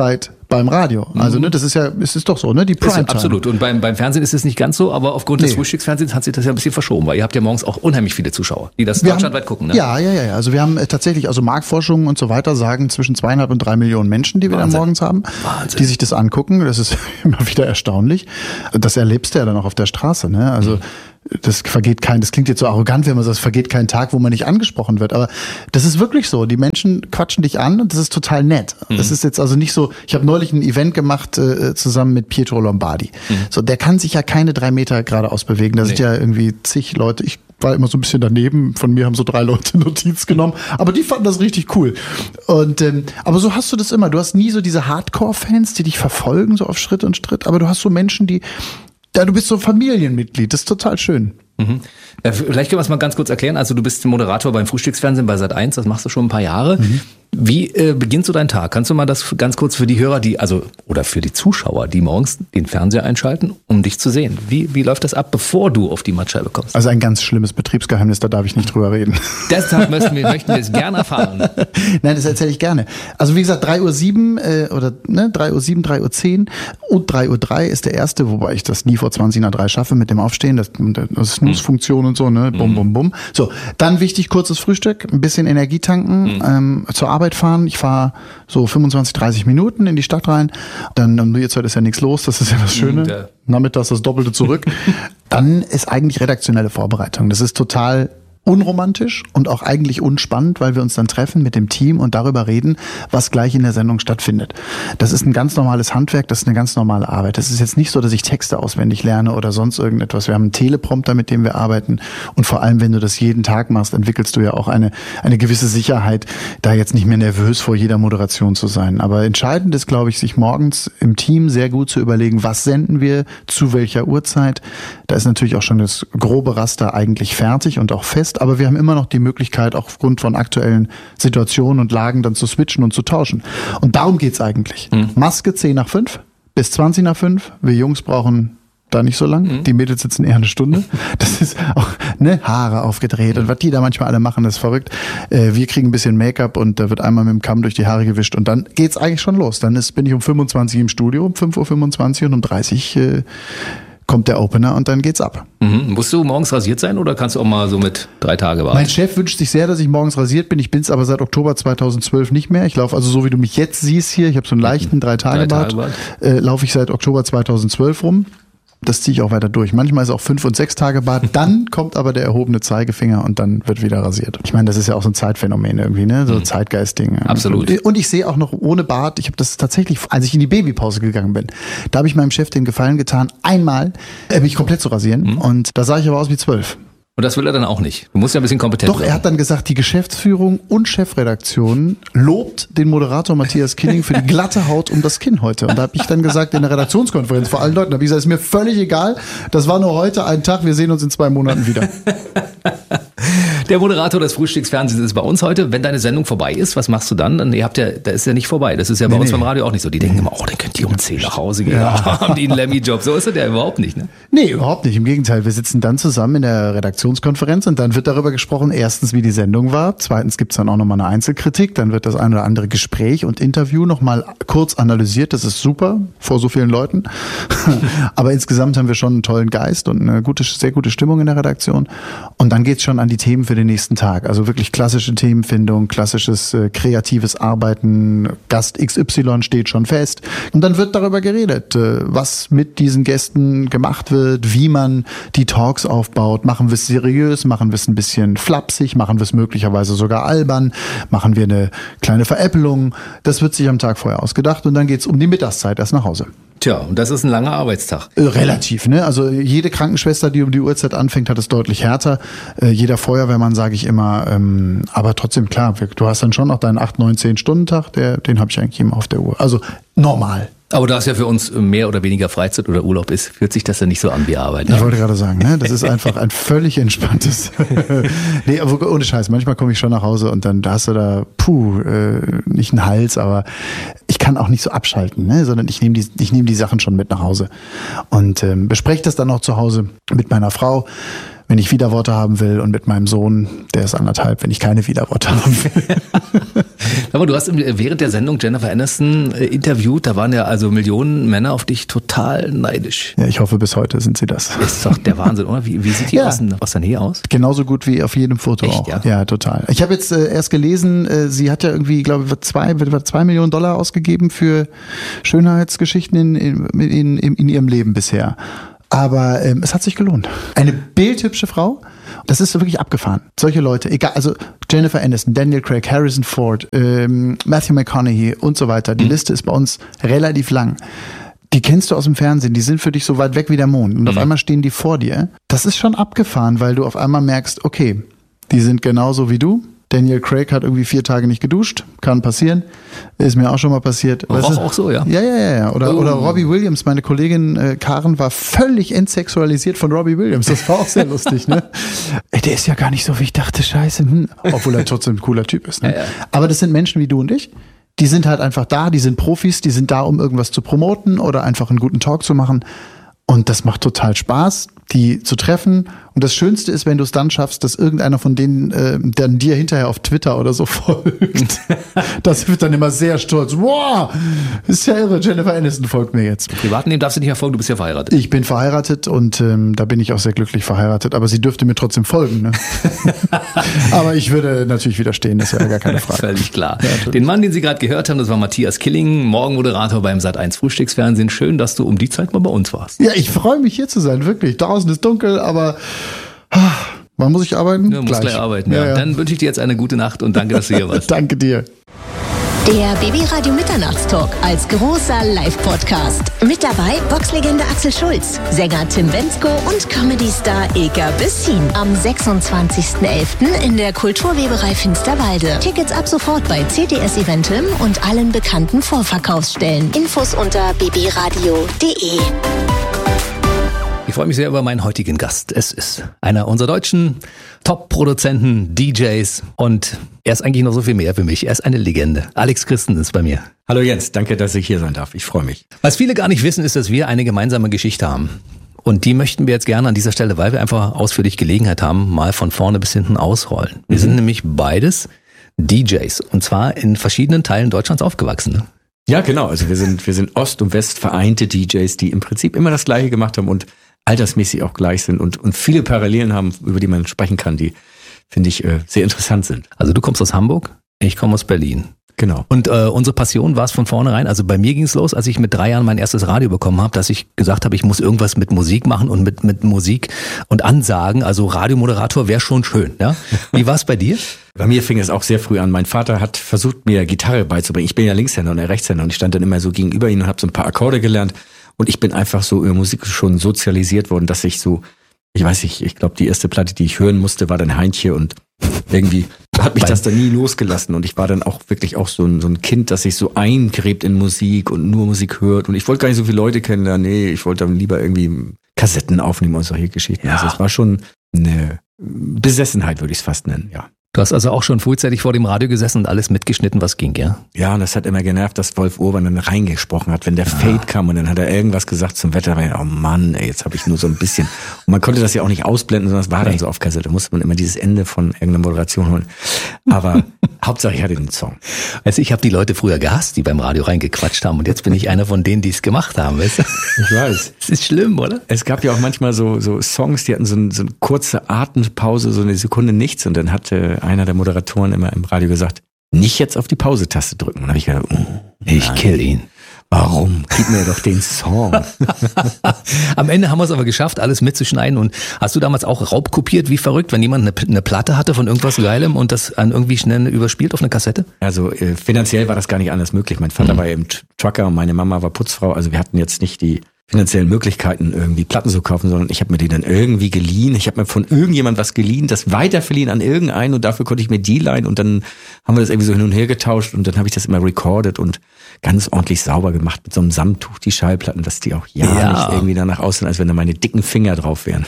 beim Radio. Also ne, das ist ja, es ist doch so, ne? Die Primetime. Absolut. Und beim, beim Fernsehen ist es nicht ganz so, aber aufgrund nee. des Frühstücksfernsehens hat sich das ja ein bisschen verschoben, weil ihr habt ja morgens auch unheimlich viele Zuschauer, die das wir deutschlandweit haben, gucken. Ne? Ja, ja, ja. Also wir haben äh, tatsächlich, also Marktforschungen und so weiter sagen zwischen zweieinhalb und drei Millionen Menschen, die wir Wahnsinn. dann morgens haben, Wahnsinn. die sich das angucken. Das ist immer wieder erstaunlich. Das erlebst du ja dann auch auf der Straße, ne? Also mhm. Das vergeht kein, das klingt jetzt so arrogant, wenn man sagt, es vergeht kein Tag, wo man nicht angesprochen wird. Aber das ist wirklich so. Die Menschen quatschen dich an und das ist total nett. Mhm. Das ist jetzt also nicht so, ich habe neulich ein Event gemacht äh, zusammen mit Pietro Lombardi. Mhm. So, der kann sich ja keine drei Meter geradeaus bewegen. Da nee. sind ja irgendwie zig Leute. Ich war immer so ein bisschen daneben. Von mir haben so drei Leute Notiz genommen. Aber die fanden das richtig cool. Und ähm, aber so hast du das immer. Du hast nie so diese Hardcore-Fans, die dich verfolgen, so auf Schritt und Schritt. Aber du hast so Menschen, die Ja, du bist so Familienmitglied, das ist total schön. Mhm. Ja, vielleicht können wir es mal ganz kurz erklären. Also du bist Moderator beim Frühstücksfernsehen bei Sat eins, das machst du schon ein paar Jahre. Mhm. Wie äh, beginnt so dein Tag? Kannst du mal das ganz kurz für die Hörer, die also oder für die Zuschauer, die morgens den Fernseher einschalten, um dich zu sehen? Wie wie läuft das ab, bevor du auf die Mattscheibe kommst? Also ein ganz schlimmes Betriebsgeheimnis, da darf ich nicht drüber reden. Deshalb möchten wir möchten wir es gerne erfahren. Nein, das erzähle ich gerne. Also wie gesagt, drei Uhr sieben äh, oder ne, drei Uhr sieben, drei Uhr zehn und drei Uhr drei ist der erste, wobei ich das nie vor zwanzig nach drei schaffe mit dem Aufstehen, das, das Snooze-Funktion und so, ne, bum bum bum. So, dann wichtig kurzes Frühstück, ein bisschen Energie tanken, mhm. ähm, zur Arbeit fahren. Ich fahre so fünfundzwanzig, dreißig Minuten in die Stadt rein. Dann um die Uhrzeit ist ja nichts los, das ist ja das Schöne. Ja. Nachmittags das Doppelte zurück. Dann ist eigentlich redaktionelle Vorbereitung. Das ist total unromantisch und auch eigentlich unspannend, weil wir uns dann treffen mit dem Team und darüber reden, was gleich in der Sendung stattfindet. Das ist ein ganz normales Handwerk, das ist eine ganz normale Arbeit. Das ist jetzt nicht so, dass ich Texte auswendig lerne oder sonst irgendetwas. Wir haben einen Teleprompter, mit dem wir arbeiten und vor allem, wenn du das jeden Tag machst, entwickelst du ja auch eine eine gewisse Sicherheit, da jetzt nicht mehr nervös vor jeder Moderation zu sein. Aber entscheidend ist, glaube ich, sich morgens im Team sehr gut zu überlegen, was senden wir, zu welcher Uhrzeit. Da ist natürlich auch schon das grobe Raster eigentlich fertig und auch fest. Aber wir haben immer noch die Möglichkeit, auch aufgrund von aktuellen Situationen und Lagen dann zu switchen und zu tauschen. Und darum geht's eigentlich. Mhm. Maske zehn nach fünf bis zwanzig nach fünf. Wir Jungs brauchen da nicht so lang. Mhm. Die Mädels sitzen eher eine Stunde. Das ist auch, ne, Haare aufgedreht und was die da manchmal alle machen, das ist verrückt. Äh, wir kriegen ein bisschen Make-up und da wird einmal mit dem Kamm durch die Haare gewischt und dann geht's eigentlich schon los. Dann ist, bin ich um fünfundzwanzig im Studio, um fünf Uhr fünfundzwanzig und um dreißig äh, kommt der Opener und dann geht's ab. Mhm. Musst du morgens rasiert sein oder kannst du auch mal so mit drei Tage warten? Mein Chef wünscht sich sehr, dass ich morgens rasiert bin. Ich bin's aber seit Oktober zweitausendzwölf nicht mehr. Ich laufe also so, wie du mich jetzt siehst hier. Ich habe so einen leichten Drei-Tage-Bart. Drei äh, laufe ich seit Oktober zweitausendzwölf rum. Das ziehe ich auch weiter durch. Manchmal ist auch fünf und sechs Tage Bart. Dann kommt aber der erhobene Zeigefinger und dann wird wieder rasiert. Ich meine, das ist ja auch so ein Zeitphänomen irgendwie, ne? So mhm. Zeitgeistding. Absolut. Und, und ich sehe auch noch ohne Bart. Ich habe das tatsächlich, als ich in die Babypause gegangen bin, da habe ich meinem Chef den Gefallen getan, einmal äh, mich komplett zu rasieren. Mhm. Und da sah ich aber aus wie zwölf. Und das will er dann auch nicht. Du musst ja ein bisschen kompetent Doch, er hat dann gesagt, die Geschäftsführung und Chefredaktion lobt den Moderator Matthias Killing für die glatte Haut um das Kinn heute. Und da habe ich dann gesagt in der Redaktionskonferenz vor allen Leuten, da habe ich gesagt, ist mir völlig egal, das war nur heute ein Tag, wir sehen uns in zwei Monaten wieder. Der Moderator des Frühstücksfernsehens ist bei uns heute. Wenn deine Sendung vorbei ist, was machst du dann? Dann ihr habt ja, da ist ja nicht vorbei. Das ist ja bei nee, uns nee. beim Radio auch nicht so. Die denken immer, oh, dann könnt ihr um zehn nach Hause gehen. Ja. Haben die einen Lemmy-Job. So ist es ja überhaupt nicht, ne? Nee, überhaupt nicht. Im Gegenteil, wir sitzen dann zusammen in der Redaktionskonferenz und dann wird darüber gesprochen, erstens, wie die Sendung war. Zweitens gibt's dann auch nochmal eine Einzelkritik. Dann wird das ein oder andere Gespräch und Interview nochmal kurz analysiert. Das ist super, vor so vielen Leuten. Aber insgesamt haben wir schon einen tollen Geist und eine gute, sehr gute Stimmung in der Redaktion. Und dann geht's schon an die Themen für den nächsten Tag. Also wirklich klassische Themenfindung, klassisches äh, kreatives Arbeiten. Gast X Y steht schon fest. Und dann wird darüber geredet, äh, was mit diesen Gästen gemacht wird, wie man die Talks aufbaut. Machen wir es seriös, machen wir es ein bisschen flapsig, machen wir es möglicherweise sogar albern, machen wir eine kleine Veräppelung. Das wird sich am Tag vorher ausgedacht und dann geht's um die Mittagszeit erst nach Hause. Tja, und das ist ein langer Arbeitstag. Äh, relativ, ne? Also jede Krankenschwester, die um die Uhrzeit anfängt, hat es deutlich härter. Äh, jeder Feuerwehrmann, sage ich immer. Ähm, aber trotzdem, klar, du hast dann schon noch deinen acht, neun, zehn Stunden Tag, der, den habe ich eigentlich immer auf der Uhr. Also normal. Aber da es ja für uns mehr oder weniger Freizeit oder Urlaub ist, fühlt sich das ja nicht so an wie Arbeit. Ne? Ich wollte gerade sagen, ne? Das ist einfach ein völlig entspanntes. Nee, aber ohne Scheiß. Manchmal komme ich schon nach Hause und dann da hast du da, puh, äh, nicht einen Hals, aber ich kann auch nicht so abschalten, ne? Sondern ich nehme die, ich nehme die Sachen schon mit nach Hause und ähm, bespreche das dann auch zu Hause mit meiner Frau, wenn ich Widerworte haben will und mit meinem Sohn, der ist anderthalb, wenn ich keine Widerworte haben will. Da Aber du hast während der Sendung Jennifer Aniston äh, interviewt, da waren ja also Millionen Männer auf dich total neidisch. Ja, ich hoffe, bis heute sind sie das. Das ist doch der Wahnsinn, oder? Wie, wie sieht die ja. aus, aus der Nähe aus? Genauso gut wie auf jedem Foto Echt, auch. Ja? ja, total. Ich habe jetzt äh, erst gelesen, äh, sie hat ja irgendwie, glaube ich, zwei, zwei Millionen Dollar ausgegeben für Schönheitsgeschichten in, in, in, in ihrem Leben bisher. Aber ähm, es hat sich gelohnt. Eine bildhübsche Frau. Das ist so wirklich abgefahren. Solche Leute, egal, also Jennifer Aniston, Daniel Craig, Harrison Ford, ähm, Matthew McConaughey und so weiter. Die mhm. Liste ist bei uns relativ lang. Die kennst du aus dem Fernsehen, die sind für dich so weit weg wie der Mond. Und mhm. auf einmal stehen die vor dir. Das ist schon abgefahren, weil du auf einmal merkst, okay, die sind genauso wie du. Daniel Craig hat irgendwie vier Tage nicht geduscht. Kann passieren. Ist mir auch schon mal passiert. Roch weißt du? Auch so, ja? Ja, ja, ja. ja. Oder, oh. oder Robbie Williams. Meine Kollegin äh, Karen war völlig entsexualisiert von Robbie Williams. Das war auch sehr lustig, ne? Ey, der ist ja gar nicht so, wie ich dachte, scheiße. Hm. Obwohl er trotzdem ein cooler Typ ist, ne? Ja, ja. Aber das sind Menschen wie du und ich. Die sind halt einfach da. Die sind Profis. Die sind da, um irgendwas zu promoten oder einfach einen guten Talk zu machen. Und das macht total Spaß, die zu treffen. Und das Schönste ist, wenn du es dann schaffst, dass irgendeiner von denen äh, dann dir hinterher auf Twitter oder so folgt. Das wird dann immer sehr stolz. Wow, ist ja irre, Jennifer Aniston folgt mir jetzt. Im privaten Leben darfst du nicht mehr folgen, du bist ja verheiratet. Ich bin verheiratet und ähm, da bin ich auch sehr glücklich verheiratet. Aber sie dürfte mir trotzdem folgen. Ne? Aber ich würde natürlich widerstehen, das ist ja gar keine Frage. Völlig klar. Ja, den Mann, den Sie gerade gehört haben, das war Matthias Killing, Morgenmoderator beim Sat eins Frühstücksfernsehen. Schön, dass du um die Zeit mal bei uns warst. Ja, ich freue mich hier zu sein, wirklich. Draußen ist dunkel, aber wann muss ich arbeiten? Ja, muss gleich, gleich arbeiten, ja. Ja, ja. Dann wünsche ich dir jetzt eine gute Nacht und danke, dass du hier warst. Danke dir. Der B B Radio Mitternachtstalk als großer Live-Podcast. Mit dabei Boxlegende Axel Schulz, Sänger Tim Bendzko und Comedy-Star Ilka Bessin. Am sechsundzwanzigsten elften in der Kulturweberei Finsterwalde. Tickets ab sofort bei C T S Eventim und allen bekannten Vorverkaufsstellen. Infos unter b b radio punkt d e. Ich freue mich sehr über meinen heutigen Gast. Es ist einer unserer deutschen Top-Produzenten, D Js und er ist eigentlich noch so viel mehr für mich. Er ist eine Legende. Alex Christen ist bei mir. Hallo Jens, danke, dass ich hier sein darf. Ich freue mich. Was viele gar nicht wissen, ist, dass wir eine gemeinsame Geschichte haben. Und die möchten wir jetzt gerne an dieser Stelle, weil wir einfach ausführlich Gelegenheit haben, mal von vorne bis hinten ausrollen. Wir mhm. sind nämlich beides D Js und zwar in verschiedenen Teilen Deutschlands aufgewachsen. Ne? Ja, genau. Also wir sind, wir sind Ost und West vereinte D Js, die im Prinzip immer das Gleiche gemacht haben und altersmäßig auch gleich sind und, und viele Parallelen haben, über die man sprechen kann, die, finde ich, äh, sehr interessant sind. Also du kommst aus Hamburg, ich komme aus Berlin. Genau. Und äh, unsere Passion war es von vornherein, also bei mir ging es los, als ich mit drei Jahren mein erstes Radio bekommen habe, dass ich gesagt habe, ich muss irgendwas mit Musik machen und mit, mit Musik und Ansagen, also Radiomoderator wäre schon schön. Ja? Wie war es bei dir? Bei mir fing es auch sehr früh an. Mein Vater hat versucht, mir Gitarre beizubringen. Ich bin ja Linkshänder und er Rechtshänder und ich stand dann immer so gegenüber ihm und habe so ein paar Akkorde gelernt. Und ich bin einfach so über Musik schon sozialisiert worden, dass ich so, ich weiß nicht, ich glaube, die erste Platte, die ich hören musste, war dann Heintje und irgendwie hat mich das dann nie losgelassen. Und ich war dann auch wirklich auch so ein, so ein Kind, das sich so eingräbt in Musik und nur Musik hört. Und ich wollte gar nicht so viele Leute kennenlernen. Nee, ich wollte dann lieber irgendwie Kassetten aufnehmen und solche Geschichten. Ja. Also es war schon eine Besessenheit, würde ich es fast nennen, ja. Du hast also auch schon frühzeitig vor dem Radio gesessen und alles mitgeschnitten, was ging, ja? Ja, und das hat immer genervt, dass Wolf Urban dann reingesprochen hat, wenn der ja. Fade kam und dann hat er irgendwas gesagt zum Wetter. Oh Mann, ey, jetzt habe ich nur so ein bisschen. Und man konnte das ja auch nicht ausblenden, sondern es war dann so auf Kassette. Da musste man immer dieses Ende von irgendeiner Moderation holen. Aber Hauptsache ich hatte den Song. Also ich habe die Leute früher gehasst, die beim Radio reingequatscht haben und jetzt bin ich einer von denen, die es gemacht haben, weißt du? Ich weiß. Das ist schlimm, oder? Es gab ja auch manchmal so, so Songs, die hatten so, ein, so eine kurze Atempause, so eine Sekunde nichts und dann hatte einer der Moderatoren immer im Radio gesagt, nicht jetzt auf die Pause-Taste drücken. Und dann habe ich gedacht, oh, ich kill ihn. Warum? Gib mir doch den Song. Am Ende haben wir es aber geschafft, alles mitzuschneiden. Und hast du damals auch raubkopiert, wie verrückt, wenn jemand eine, eine Platte hatte von irgendwas Geilem und das an irgendwie schnell überspielt auf eine Kassette? Also äh, finanziell war das gar nicht anders möglich. Mein Vater mhm. war eben Trucker und meine Mama war Putzfrau. Also wir hatten jetzt nicht die finanziellen Möglichkeiten, irgendwie Platten zu kaufen, sondern ich habe mir die dann irgendwie geliehen. Ich habe mir von irgendjemand was geliehen, das weiterverliehen an irgendeinen und dafür konnte ich mir die leihen und dann haben wir das irgendwie so hin und her getauscht und dann habe ich das immer recorded und ganz ordentlich sauber gemacht mit so einem Samttuch, die Schallplatten, dass die auch ja, ja. nicht irgendwie danach aussehen, als wenn da meine dicken Finger drauf wären.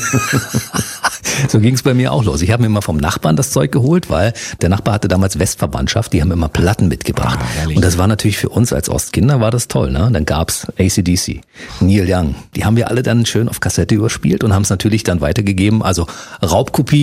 So ging es bei mir auch los. Ich habe mir immer vom Nachbarn das Zeug geholt, weil der Nachbar hatte damals Westverwandtschaft, die haben immer Platten mitgebracht. Ah, und das war natürlich für uns als Ostkinder war das toll, ne? Dann gab's A C D C, Neil Young. Die haben wir alle dann schön auf Kassette überspielt und haben es natürlich dann weitergegeben. Also Raubkopie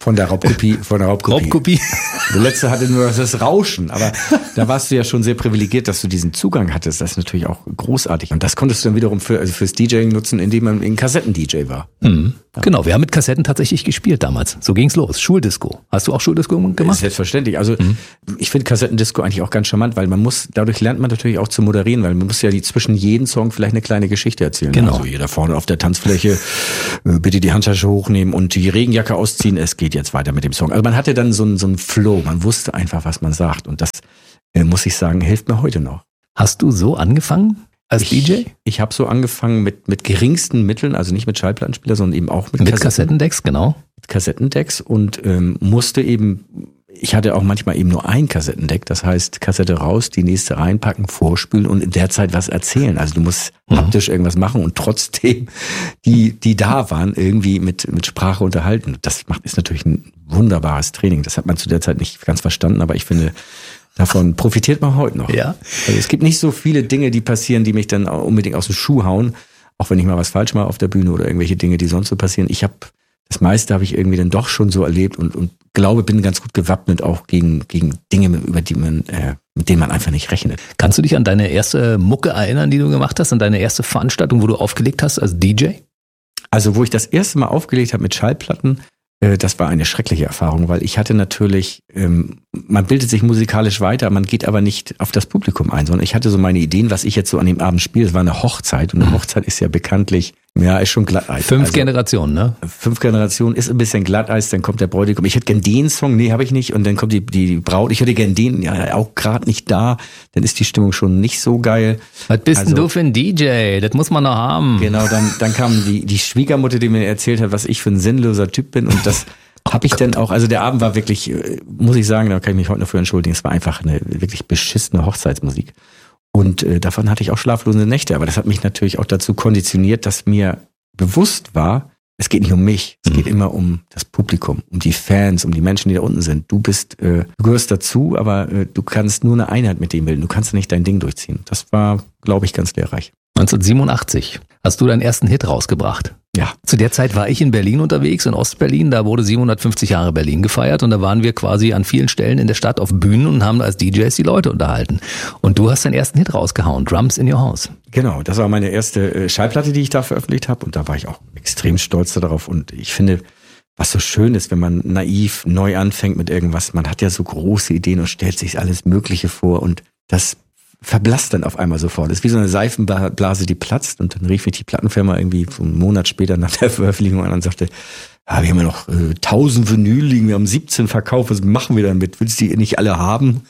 Von der Raubkopie, von der Raubkopie. Raubkopie. Der letzte hatte nur das Rauschen, aber da warst du ja schon sehr privilegiert, dass du diesen Zugang hattest. Das ist natürlich auch großartig. Und das konntest du dann wiederum für, also fürs DJing nutzen, indem man ein Kassetten-D J war. Mhm. Ja. Genau, wir haben mit Kassetten tatsächlich gespielt damals. So ging's los. Schuldisco. Hast du auch Schuldisco gemacht? Selbstverständlich. Also mhm. ich finde Kassettendisco eigentlich auch ganz charmant, weil man muss, dadurch lernt man natürlich auch zu moderieren, weil man muss ja die zwischen jedem Song vielleicht eine kleine Geschichte erzählen. Genau. Also jeder vorne auf der Tanzfläche, bitte die Handtasche hochnehmen und die Regenjacke ausziehen. Es geht jetzt weiter mit dem Song. Also man hatte dann so einen, so einen Flow. Man wusste einfach, was man sagt. Und das, äh, muss ich sagen, hilft mir heute noch. Hast du so angefangen? Als ich, D J? Ich habe so angefangen mit mit geringsten Mitteln, also nicht mit Schallplattenspieler, sondern eben auch mit, mit Kassetten, Kassettendecks, genau. Mit Kassettendecks und ähm, musste eben, ich hatte auch manchmal eben nur ein Kassettendeck, das heißt Kassette raus, die nächste reinpacken, vorspülen und in der Zeit was erzählen. Also du musst mhm. haptisch irgendwas machen und trotzdem die die da waren irgendwie mit mit Sprache unterhalten. Das macht ist natürlich ein wunderbares Training. Das hat man zu der Zeit nicht ganz verstanden, aber ich finde, davon profitiert man heute noch. Ja. Also es gibt nicht so viele Dinge, die passieren, die mich dann unbedingt aus dem Schuh hauen, auch wenn ich mal was falsch mache auf der Bühne oder irgendwelche Dinge, die sonst so passieren. Ich habe das meiste habe ich irgendwie dann doch schon so erlebt und und glaube, bin ganz gut gewappnet auch gegen gegen Dinge, über die man äh, mit denen man einfach nicht rechnet. Kannst du dich an deine erste Mucke erinnern, die du gemacht hast, an deine erste Veranstaltung, wo du aufgelegt hast als D J? Also wo ich das erste Mal aufgelegt habe mit Schallplatten, das war eine schreckliche Erfahrung, weil ich hatte natürlich, ähm, man bildet sich musikalisch weiter, man geht aber nicht auf das Publikum ein, sondern ich hatte so meine Ideen, was ich jetzt so an dem Abend spiele. Es war eine Hochzeit und eine Hochzeit ist ja bekanntlich, ja, ist schon Glatteis. Fünf also, Generationen, ne? Fünf Generationen ist ein bisschen Glatteis, dann kommt der Bräutigam. Ich hätte gern den Song, nee, habe ich nicht. Und dann kommt die, die Braut, ich hätte gern den, ja, auch gerade nicht da. Dann ist die Stimmung schon nicht so geil. Was bist also, denn du für ein D J? Das muss man noch haben. Genau, dann, dann kam die, die Schwiegermutter, die mir erzählt hat, was ich für ein sinnloser Typ bin und das habe ich dann auch, also der Abend war wirklich, muss ich sagen, da kann ich mich heute noch für entschuldigen, es war einfach eine wirklich beschissene Hochzeitsmusik. Und äh, davon hatte ich auch schlaflose Nächte, aber das hat mich natürlich auch dazu konditioniert, dass mir bewusst war, es geht nicht um mich, es mhm. geht immer um das Publikum, um die Fans, um die Menschen, die da unten sind. Du bist, äh, du gehörst dazu, aber äh, du kannst nur eine Einheit mit dem bilden, du kannst nicht dein Ding durchziehen. Das war, glaube ich, ganz lehrreich. neunzehnhundertsiebenundachtzig hast du deinen ersten Hit rausgebracht. Ja. Zu der Zeit war ich in Berlin unterwegs, in Ostberlin, da wurde siebenhundertfünfzig Jahre Berlin gefeiert und da waren wir quasi an vielen Stellen in der Stadt auf Bühnen und haben als D Js die Leute unterhalten. Und du hast deinen ersten Hit rausgehauen, Drums in Your House. Genau, das war meine erste Schallplatte, die ich da veröffentlicht habe und da war ich auch extrem stolz darauf und ich finde, was so schön ist, wenn man naiv neu anfängt mit irgendwas, man hat ja so große Ideen und stellt sich alles Mögliche vor und das verblasst dann auf einmal sofort. Das ist wie so eine Seifenblase, die platzt und dann rief mich die Plattenfirma irgendwie so einen Monat später nach der Veröffentlichung an und sagte, ah, wir haben ja noch äh, tausend Vinyl liegen, wir haben siebzehn verkauft, was machen wir damit? Willst du die nicht alle haben?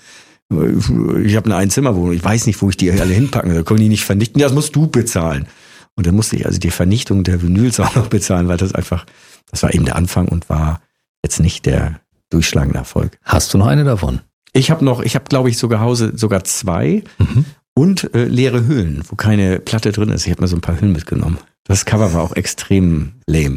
Ich habe eine Einzimmerwohnung, ich weiß nicht, wo ich die alle hinpacken, da können die nicht vernichten, das musst du bezahlen. Und dann musste ich also die Vernichtung der Vinyls auch noch bezahlen, weil das einfach, das war eben der Anfang und war jetzt nicht der durchschlagende Erfolg. Hast du noch eine davon? Ich habe noch, ich habe glaube ich sogar Hause sogar zwei mhm. und äh, leere Hüllen, wo keine Platte drin ist. Ich habe mir so ein paar Hüllen mitgenommen. Das Cover war auch extrem lame.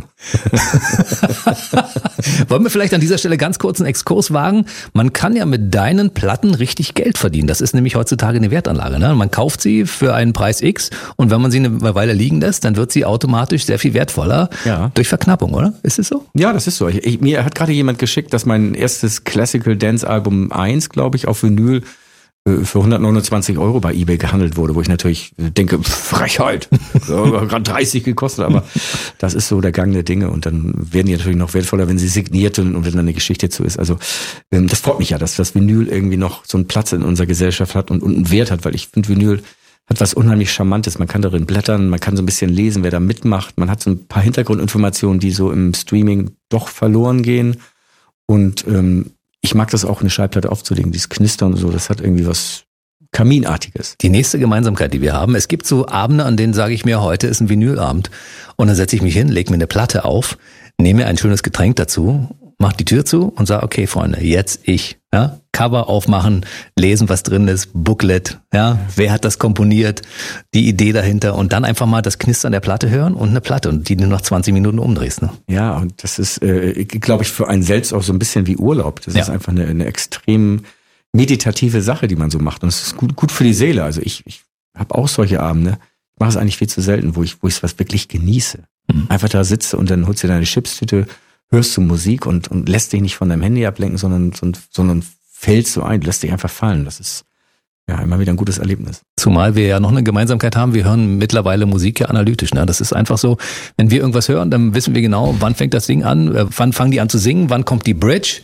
Wollen wir vielleicht an dieser Stelle ganz kurz einen Exkurs wagen? Man kann ja mit deinen Platten richtig Geld verdienen. Das ist nämlich heutzutage eine Wertanlage. Ne? Man kauft sie für einen Preis X und wenn man sie eine Weile liegen lässt, dann wird sie automatisch sehr viel wertvoller ja. durch Verknappung, oder? Ist es so? Ja, das ist so. Ich, ich, mir hat gerade jemand geschickt, dass mein erstes Classical Dance Album eins, glaube ich, auf Vinyl für hundertneunundzwanzig Euro bei eBay gehandelt wurde, wo ich natürlich denke, Frechheit, gerade dreißig gekostet, aber das ist so der Gang der Dinge und dann werden die natürlich noch wertvoller, wenn sie signiert und wenn dann eine Geschichte dazu ist. Also das freut mich ja, dass das Vinyl irgendwie noch so einen Platz in unserer Gesellschaft hat und, und einen Wert hat, weil ich finde, Vinyl hat was unheimlich Charmantes. Man kann darin blättern, man kann so ein bisschen lesen, wer da mitmacht. Man hat so ein paar Hintergrundinformationen, die so im Streaming doch verloren gehen und ähm, ich mag das auch, eine Schallplatte aufzulegen, dieses Knistern und so, das hat irgendwie was Kaminartiges. Die nächste Gemeinsamkeit, die wir haben, es gibt so Abende, an denen sage ich mir, heute ist ein Vinylabend und dann setze ich mich hin, lege mir eine Platte auf, nehme mir ein schönes Getränk dazu, mach die Tür zu und sage, okay Freunde, jetzt ich, ja, Cover aufmachen, lesen, was drin ist, Booklet, ja, wer hat das komponiert, die Idee dahinter und dann einfach mal das Knistern der Platte hören und eine Platte und die du noch zwanzig Minuten umdrehst. Ne? Ja, und das ist, äh, glaube ich, für einen selbst auch so ein bisschen wie Urlaub. Das ja. ist einfach eine, eine extrem meditative Sache, die man so macht und es ist gut, gut für die Seele. Also ich, ich habe auch solche Abende, ich mache es eigentlich viel zu selten, wo ich wo ich es was wirklich genieße. Mhm. Einfach da sitze und dann holst du deine Chipstüte, hörst du Musik und, und lässt dich nicht von deinem Handy ablenken, sondern, sondern fällst so ein, du lässt dich einfach fallen. Das ist ja immer wieder ein gutes Erlebnis. Zumal wir ja noch eine Gemeinsamkeit haben, wir hören mittlerweile Musik ja analytisch. Ne? Das ist einfach so, wenn wir irgendwas hören, dann wissen wir genau, wann fängt das Ding an, äh, wann fangen die an zu singen, wann kommt die Bridge,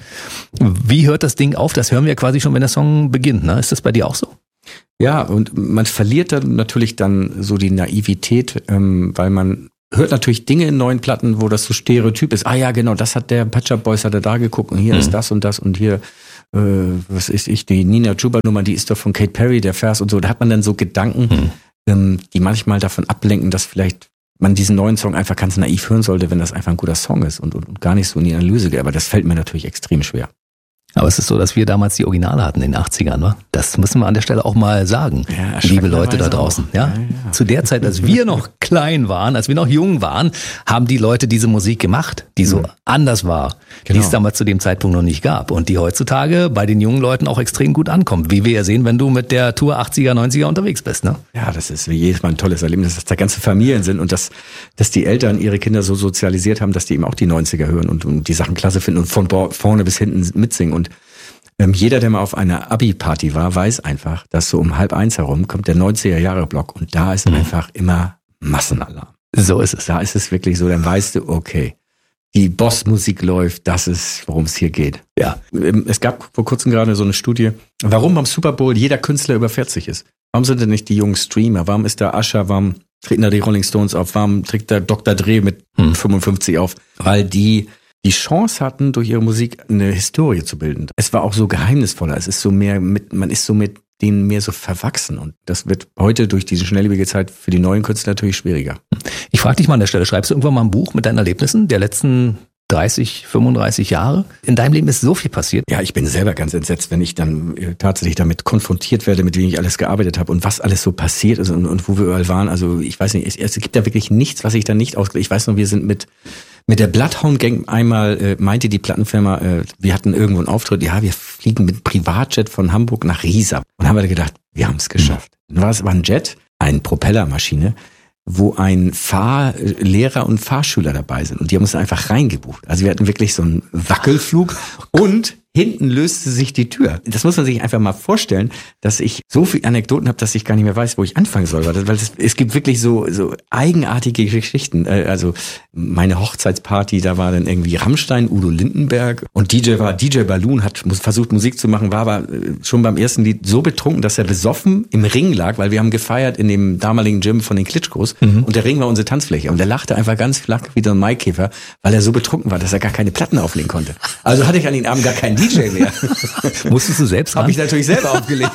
wie hört das Ding auf, das hören wir quasi schon, wenn der Song beginnt. Ne? Ist das bei dir auch so? Ja, und man verliert dann natürlich dann so die Naivität, ähm, weil man hört natürlich Dinge in neuen Platten, wo das so Stereotyp ist. Ah ja, genau, das hat der Pet Shop Boys, hat er da geguckt und hier mhm. ist das und das und hier Äh, was ist ich, die Nina Chuba Nummer, die ist doch von Kate Perry, der Vers und so. Da hat man dann so Gedanken, hm. ähm, die manchmal davon ablenken, dass vielleicht man diesen neuen Song einfach ganz naiv hören sollte, wenn das einfach ein guter Song ist und, und, und gar nicht so in die Analyse geht. Aber das fällt mir natürlich extrem schwer. Aber es ist so, dass wir damals die Originale hatten in den achtzigern, wa? Das müssen wir an der Stelle auch mal sagen, ja, liebe Leute da draußen. Ja? Ja, ja. Zu der Zeit, als wir noch klein waren, als wir noch jung waren, haben die Leute diese Musik gemacht, die so mhm. anders war, genau. die es damals zu dem Zeitpunkt noch nicht gab und die heutzutage bei den jungen Leuten auch extrem gut ankommt, wie wir ja sehen, wenn du mit der Tour achtziger, neunziger unterwegs bist. Ne? Ja, das ist wie jedes Mal ein tolles Erlebnis, dass da ganze Familien sind und dass, dass die Eltern ihre Kinder so sozialisiert haben, dass die eben auch die neunziger hören und, und die Sachen klasse finden und von vorne bis hinten mitsingen. Und Ähm, jeder, der mal auf einer Abi-Party war, weiß einfach, dass so um halb eins herum kommt der neunziger-Jahre-Block und da ist mhm. einfach immer Massenalarm. So ist es. Da ist es wirklich so, dann weißt du, okay, die Boss-Musik läuft, das ist, worum es hier geht. Ja. Es gab vor kurzem gerade so eine Studie, warum beim Super Bowl jeder Künstler über vierzig ist. Warum sind denn nicht die jungen Streamer? Warum ist da Usher? Warum treten da die Rolling Stones auf? Warum trägt da Doktor Dre mit mhm. fünfundfünfzig auf? Weil die die Chance hatten, durch ihre Musik eine Historie zu bilden. Es war auch so geheimnisvoller. Es ist so mehr mit, man ist so mit denen mehr so verwachsen. Und das wird heute durch diese schnelllebige Zeit für die neuen Künstler natürlich schwieriger. Ich frage dich mal an der Stelle, schreibst du irgendwann mal ein Buch mit deinen Erlebnissen der letzten dreißig, fünfunddreißig Jahre? In deinem Leben ist so viel passiert. Ja, ich bin selber ganz entsetzt, wenn ich dann tatsächlich damit konfrontiert werde, mit wem ich alles gearbeitet habe und was alles so passiert ist und, und wo wir überall waren. Also ich weiß nicht, es, es gibt da wirklich nichts, was ich da nicht ausgelegt. Ich weiß noch, wir sind mit Mit der Bloodhound Gang einmal, äh, meinte die Plattenfirma, äh, wir hatten irgendwo einen Auftritt, ja, wir fliegen mit Privatjet von Hamburg nach Riesa. Und haben wir gedacht, wir haben es geschafft. Mhm. Dann war es war ein Jet, eine Propellermaschine, wo ein Fahrlehrer und Fahrschüler dabei sind. Und die haben uns einfach reingebucht. Also wir hatten wirklich so einen Wackelflug und hinten löste sich die Tür. Das muss man sich einfach mal vorstellen, dass ich so viele Anekdoten habe, dass ich gar nicht mehr weiß, wo ich anfangen soll. Weil, das, weil das, es gibt wirklich so, so eigenartige Geschichten. Also meine Hochzeitsparty, da war dann irgendwie Rammstein, Udo Lindenberg und D J war D J Balloon, hat versucht Musik zu machen, war aber schon beim ersten Lied so betrunken, dass er besoffen im Ring lag, weil wir haben gefeiert in dem damaligen Gym von den Klitschkos mhm. und der Ring war unsere Tanzfläche. Und er lachte einfach ganz flach wie so ein Maikäfer, weil er so betrunken war, dass er gar keine Platten auflegen konnte. Also hatte ich an den Abend gar keinen D J mehr. Musstest du selbst ran? Habe ich natürlich selber aufgelegt.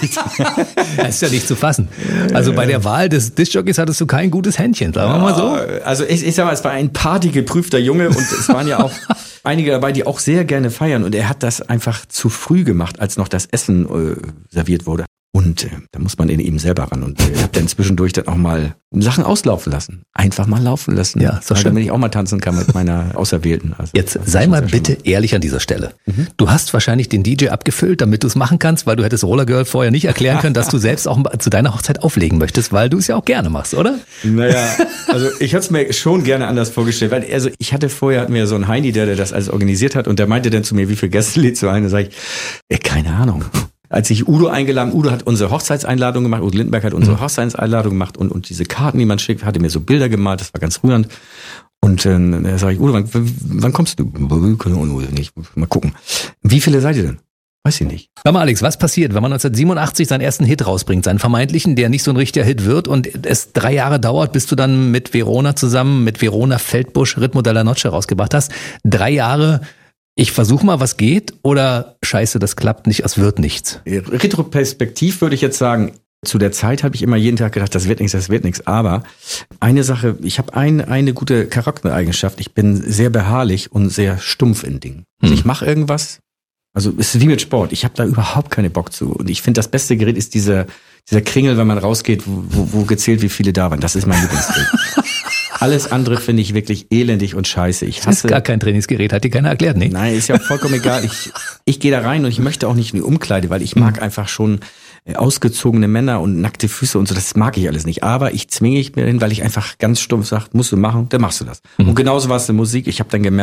Das ist ja nicht zu fassen. Also bei der Wahl des Diskjockeys hattest du kein gutes Händchen, sagen wir mal so. Also ich, ich sag mal, es war ein partygeprüfter Junge und es waren ja auch einige dabei, die auch sehr gerne feiern und er hat das einfach zu früh gemacht, als noch das Essen äh, serviert wurde. Und äh, da muss man eben selber ran. Und ich äh, habe dann zwischendurch dann auch mal Sachen auslaufen lassen. Einfach mal laufen lassen. Ja, ist doch schön. Damit ich auch mal tanzen kann mit meiner Auserwählten. Also, jetzt sei mal bitte schön. Ehrlich an dieser Stelle. Mhm. Du hast wahrscheinlich den D J abgefüllt, damit du es machen kannst, weil du hättest Roller Girl vorher nicht erklären können, dass du selbst auch zu deiner Hochzeit auflegen möchtest, weil du es ja auch gerne machst, oder? Naja, also ich hätte es mir schon gerne anders vorgestellt. Weil also ich hatte vorher, hatten wir so einen Heini, der, der das alles organisiert hat und der meinte dann zu mir, wie viele Gäste lädst du ein? Da sage ich, ey, keine Ahnung. Als ich Udo eingeladen, Udo hat unsere Hochzeitseinladung gemacht, Udo Lindenberg hat unsere mhm. Hochzeitseinladung gemacht und, und diese Karten, die man schickt, hatte mir so Bilder gemalt, das war ganz rührend. Und äh, da sage ich, Udo, wann, wann kommst du? Nicht. Mal gucken. Wie viele seid ihr denn? Weiß ich nicht. Sag mal, Alex, was passiert, wenn man neunzehnhundertsiebenundachtzig seinen ersten Hit rausbringt, seinen vermeintlichen, der nicht so ein richtiger Hit wird und es drei Jahre dauert, bis du dann mit Verona zusammen, mit Verona Feldbusch Ritmo della Noche rausgebracht hast? Drei Jahre. Ich versuche mal, was geht, oder scheiße, das klappt nicht, es wird nichts? Retroperspektiv würde ich jetzt sagen, zu der Zeit habe ich immer jeden Tag gedacht, das wird nichts, das wird nichts. Aber eine Sache, ich habe ein, eine gute Charaktereigenschaft, ich bin sehr beharrlich und sehr stumpf in Dingen. Also ich mache irgendwas, also es ist wie mit Sport, ich habe da überhaupt keine Bock zu. Und ich finde, das beste Gerät ist dieser, dieser Kringel, wenn man rausgeht, wo, wo, wo gezählt, wie viele da waren. Das ist mein Lieblingsgerät. Alles andere finde ich wirklich elendig und scheiße. Ich hasse, das ist gar kein Trainingsgerät, hat dir keiner erklärt, ne? Nein, ist ja auch vollkommen egal. Ich, ich gehe da rein und ich möchte auch nicht in die Umkleide, weil ich mag mhm. einfach schon ausgezogene Männer und nackte Füße und so, das mag ich alles nicht. Aber ich zwinge ich mir hin, weil ich einfach ganz stumpf sage, musst du machen, dann machst du das. Mhm. Und genauso war es in der Musik. Ich habe dann gemerkt,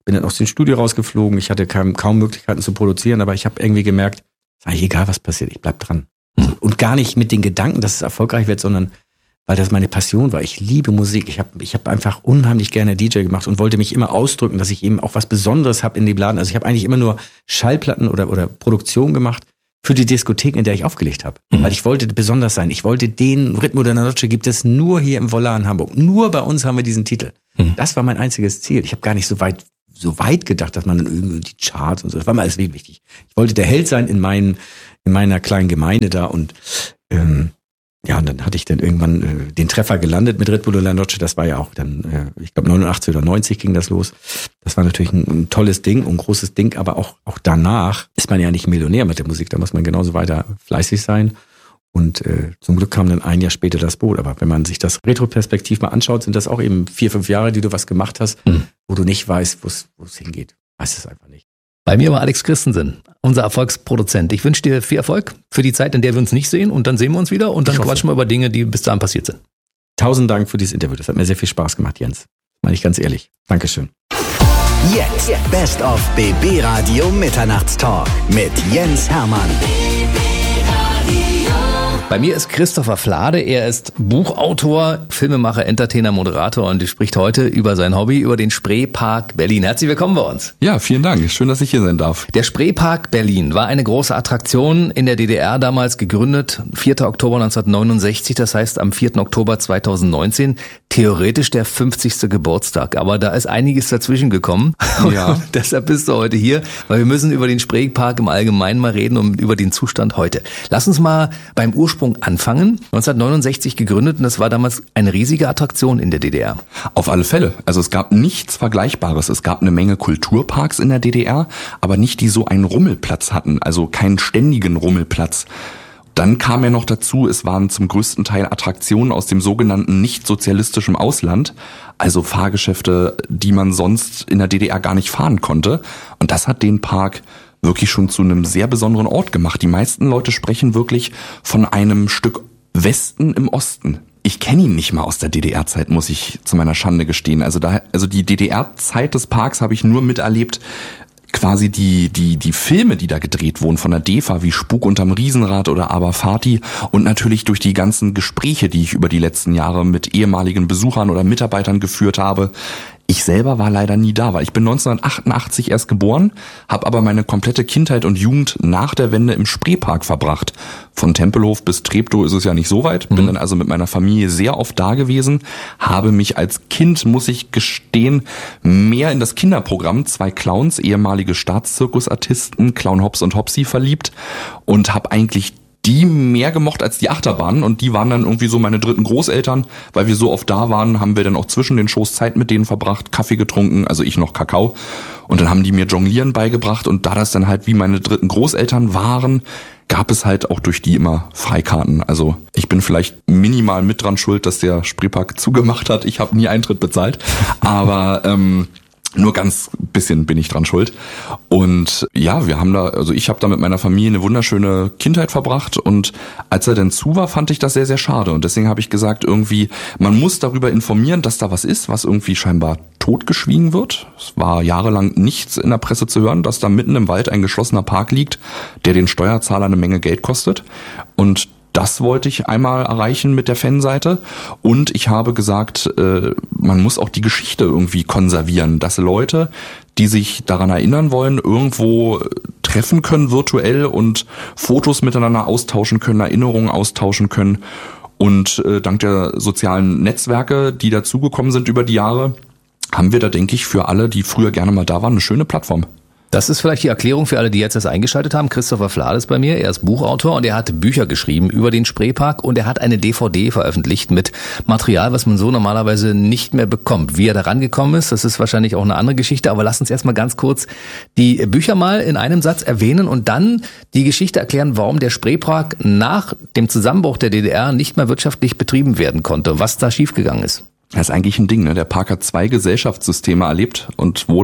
bin dann aus dem Studio rausgeflogen. Ich hatte kaum, kaum Möglichkeiten zu produzieren, aber ich habe irgendwie gemerkt, es war egal, was passiert, ich bleib dran. Mhm. Und gar nicht mit den Gedanken, dass es erfolgreich wird, sondern weil das meine Passion war. Ich liebe Musik. Ich habe ich hab einfach unheimlich gerne D J gemacht und wollte mich immer ausdrücken, dass ich eben auch was Besonderes habe in dem Laden. Also ich habe eigentlich immer nur Schallplatten oder, oder Produktion gemacht für die Diskothek, in der ich aufgelegt habe. Mhm. Weil ich wollte besonders sein. Ich wollte den Ritmo della Noche gibt es nur hier im Volar in Hamburg. Nur bei uns haben wir diesen Titel. Mhm. Das war mein einziges Ziel. Ich habe gar nicht so weit so weit gedacht, dass man irgendwie die Charts und so, das war mir alles wichtig. Ich wollte der Held sein in meinen, in meiner kleinen Gemeinde da und ähm, ja, und dann hatte ich dann irgendwann äh, den Treffer gelandet mit Ritmo della Noche. Das war ja auch dann, äh, ich glaube neunundachtzig oder neunzig ging das los. Das war natürlich ein, ein tolles Ding, ein großes Ding, aber auch auch danach ist man ja nicht Millionär mit der Musik. Da muss man genauso weiter fleißig sein. Und äh, zum Glück kam dann ein Jahr später das Boot. Aber wenn man sich das retroperspektiv mal anschaut, sind das auch eben vier, fünf Jahre, die du was gemacht hast, mhm. wo du nicht weißt, wo es hingeht. Weißt es einfach nicht. Bei mir war Alex Christensen, unser Erfolgsproduzent. Ich wünsche dir viel Erfolg für die Zeit, in der wir uns nicht sehen. Und dann sehen wir uns wieder und dann quatschen wir über Dinge, die bis dahin passiert sind. Tausend Dank für dieses Interview. Das hat mir sehr viel Spaß gemacht, Jens. Meine ich ganz ehrlich. Dankeschön. Jetzt Best of B B Radio Mitternachtstalk mit Jens Hermann. Bei mir ist Christopher Flade, er ist Buchautor, Filmemacher, Entertainer, Moderator und spricht heute über sein Hobby, über den Spreepark Berlin. Herzlich willkommen bei uns. Ja, vielen Dank. Schön, dass ich hier sein darf. Der Spreepark Berlin war eine große Attraktion in der D D R, damals gegründet, vierter Oktober neunzehnhundertneunundsechzig, das heißt am vierten Oktober zweitausendneunzehn, theoretisch der fünfzigste Geburtstag. Aber da ist einiges dazwischen gekommen. Ja. Und deshalb bist du heute hier, weil wir müssen über den Spreepark im Allgemeinen mal reden und über den Zustand heute. Lass uns mal beim Ursprung anfangen. neunzehnhundertneunundsechzig gegründet und das war damals eine riesige Attraktion in der D D R. Auf alle Fälle. Also es gab nichts Vergleichbares. Es gab eine Menge Kulturparks in der D D R, aber nicht die so einen Rummelplatz hatten, also keinen ständigen Rummelplatz. Dann kam ja noch dazu, es waren zum größten Teil Attraktionen aus dem sogenannten nicht-sozialistischen Ausland, also Fahrgeschäfte, die man sonst in der D D R gar nicht fahren konnte. Und das hat den Park wirklich schon zu einem sehr besonderen Ort gemacht. Die meisten Leute sprechen wirklich von einem Stück Westen im Osten. Ich kenne ihn nicht mal aus der D D R-Zeit, muss ich zu meiner Schande gestehen. Also da, also die D D R-Zeit des Parks habe ich nur miterlebt, quasi die die die Filme, die da gedreht wurden von der D E F A, wie Spuk unterm Riesenrad oder Aber Fati und natürlich durch die ganzen Gespräche, die ich über die letzten Jahre mit ehemaligen Besuchern oder Mitarbeitern geführt habe. Ich selber war leider nie da, weil ich bin neunzehnhundertachtundachtzig erst geboren, habe aber meine komplette Kindheit und Jugend nach der Wende im Spreepark verbracht. Von Tempelhof bis Treptow ist es ja nicht so weit, bin mhm. dann also mit meiner Familie sehr oft da gewesen, habe mich als Kind, muss ich gestehen, mehr in das Kinderprogramm Zwei Clowns, ehemalige Staatszirkusartisten, Clown Hops und Hopsi verliebt und habe eigentlich die mehr gemocht als die Achterbahnen und die waren dann irgendwie so meine dritten Großeltern, weil wir so oft da waren, haben wir dann auch zwischen den Shows Zeit mit denen verbracht, Kaffee getrunken, also ich noch Kakao und dann haben die mir Jonglieren beigebracht und da das dann halt wie meine dritten Großeltern waren, gab es halt auch durch die immer Freikarten. Also ich bin vielleicht minimal mit dran schuld, dass der Spreepark zugemacht hat, ich habe nie Eintritt bezahlt, aber ähm, nur ganz bisschen bin ich dran schuld. Und ja, wir haben da, also ich habe da mit meiner Familie eine wunderschöne Kindheit verbracht und als er dann zu war, fand ich das sehr, sehr schade. Und deswegen habe ich gesagt, irgendwie, man muss darüber informieren, dass da was ist, was irgendwie scheinbar totgeschwiegen wird. Es war jahrelang nichts in der Presse zu hören, dass da mitten im Wald ein geschlossener Park liegt, der den Steuerzahler eine Menge Geld kostet. Und das wollte ich einmal erreichen mit der Fanseite und ich habe gesagt, äh, man muss auch die Geschichte irgendwie konservieren, dass Leute, die sich daran erinnern wollen, irgendwo treffen können virtuell und Fotos miteinander austauschen können, Erinnerungen austauschen können und äh, dank der sozialen Netzwerke, die dazugekommen sind über die Jahre, haben wir da, denke ich, für alle, die früher gerne mal da waren, eine schöne Plattform. Das ist vielleicht die Erklärung für alle, die jetzt erst eingeschaltet haben. Christopher Flade ist bei mir, er ist Buchautor und er hat Bücher geschrieben über den Spreepark und er hat eine D V D veröffentlicht mit Material, was man so normalerweise nicht mehr bekommt. Wie er da rangekommen ist, das ist wahrscheinlich auch eine andere Geschichte, aber lass uns erstmal ganz kurz die Bücher mal in einem Satz erwähnen und dann die Geschichte erklären, warum der Spreepark nach dem Zusammenbruch der D D R nicht mehr wirtschaftlich betrieben werden konnte, was da schiefgegangen ist. Das ist eigentlich ein Ding, ne? Der Park hat zwei Gesellschaftssysteme erlebt und wurde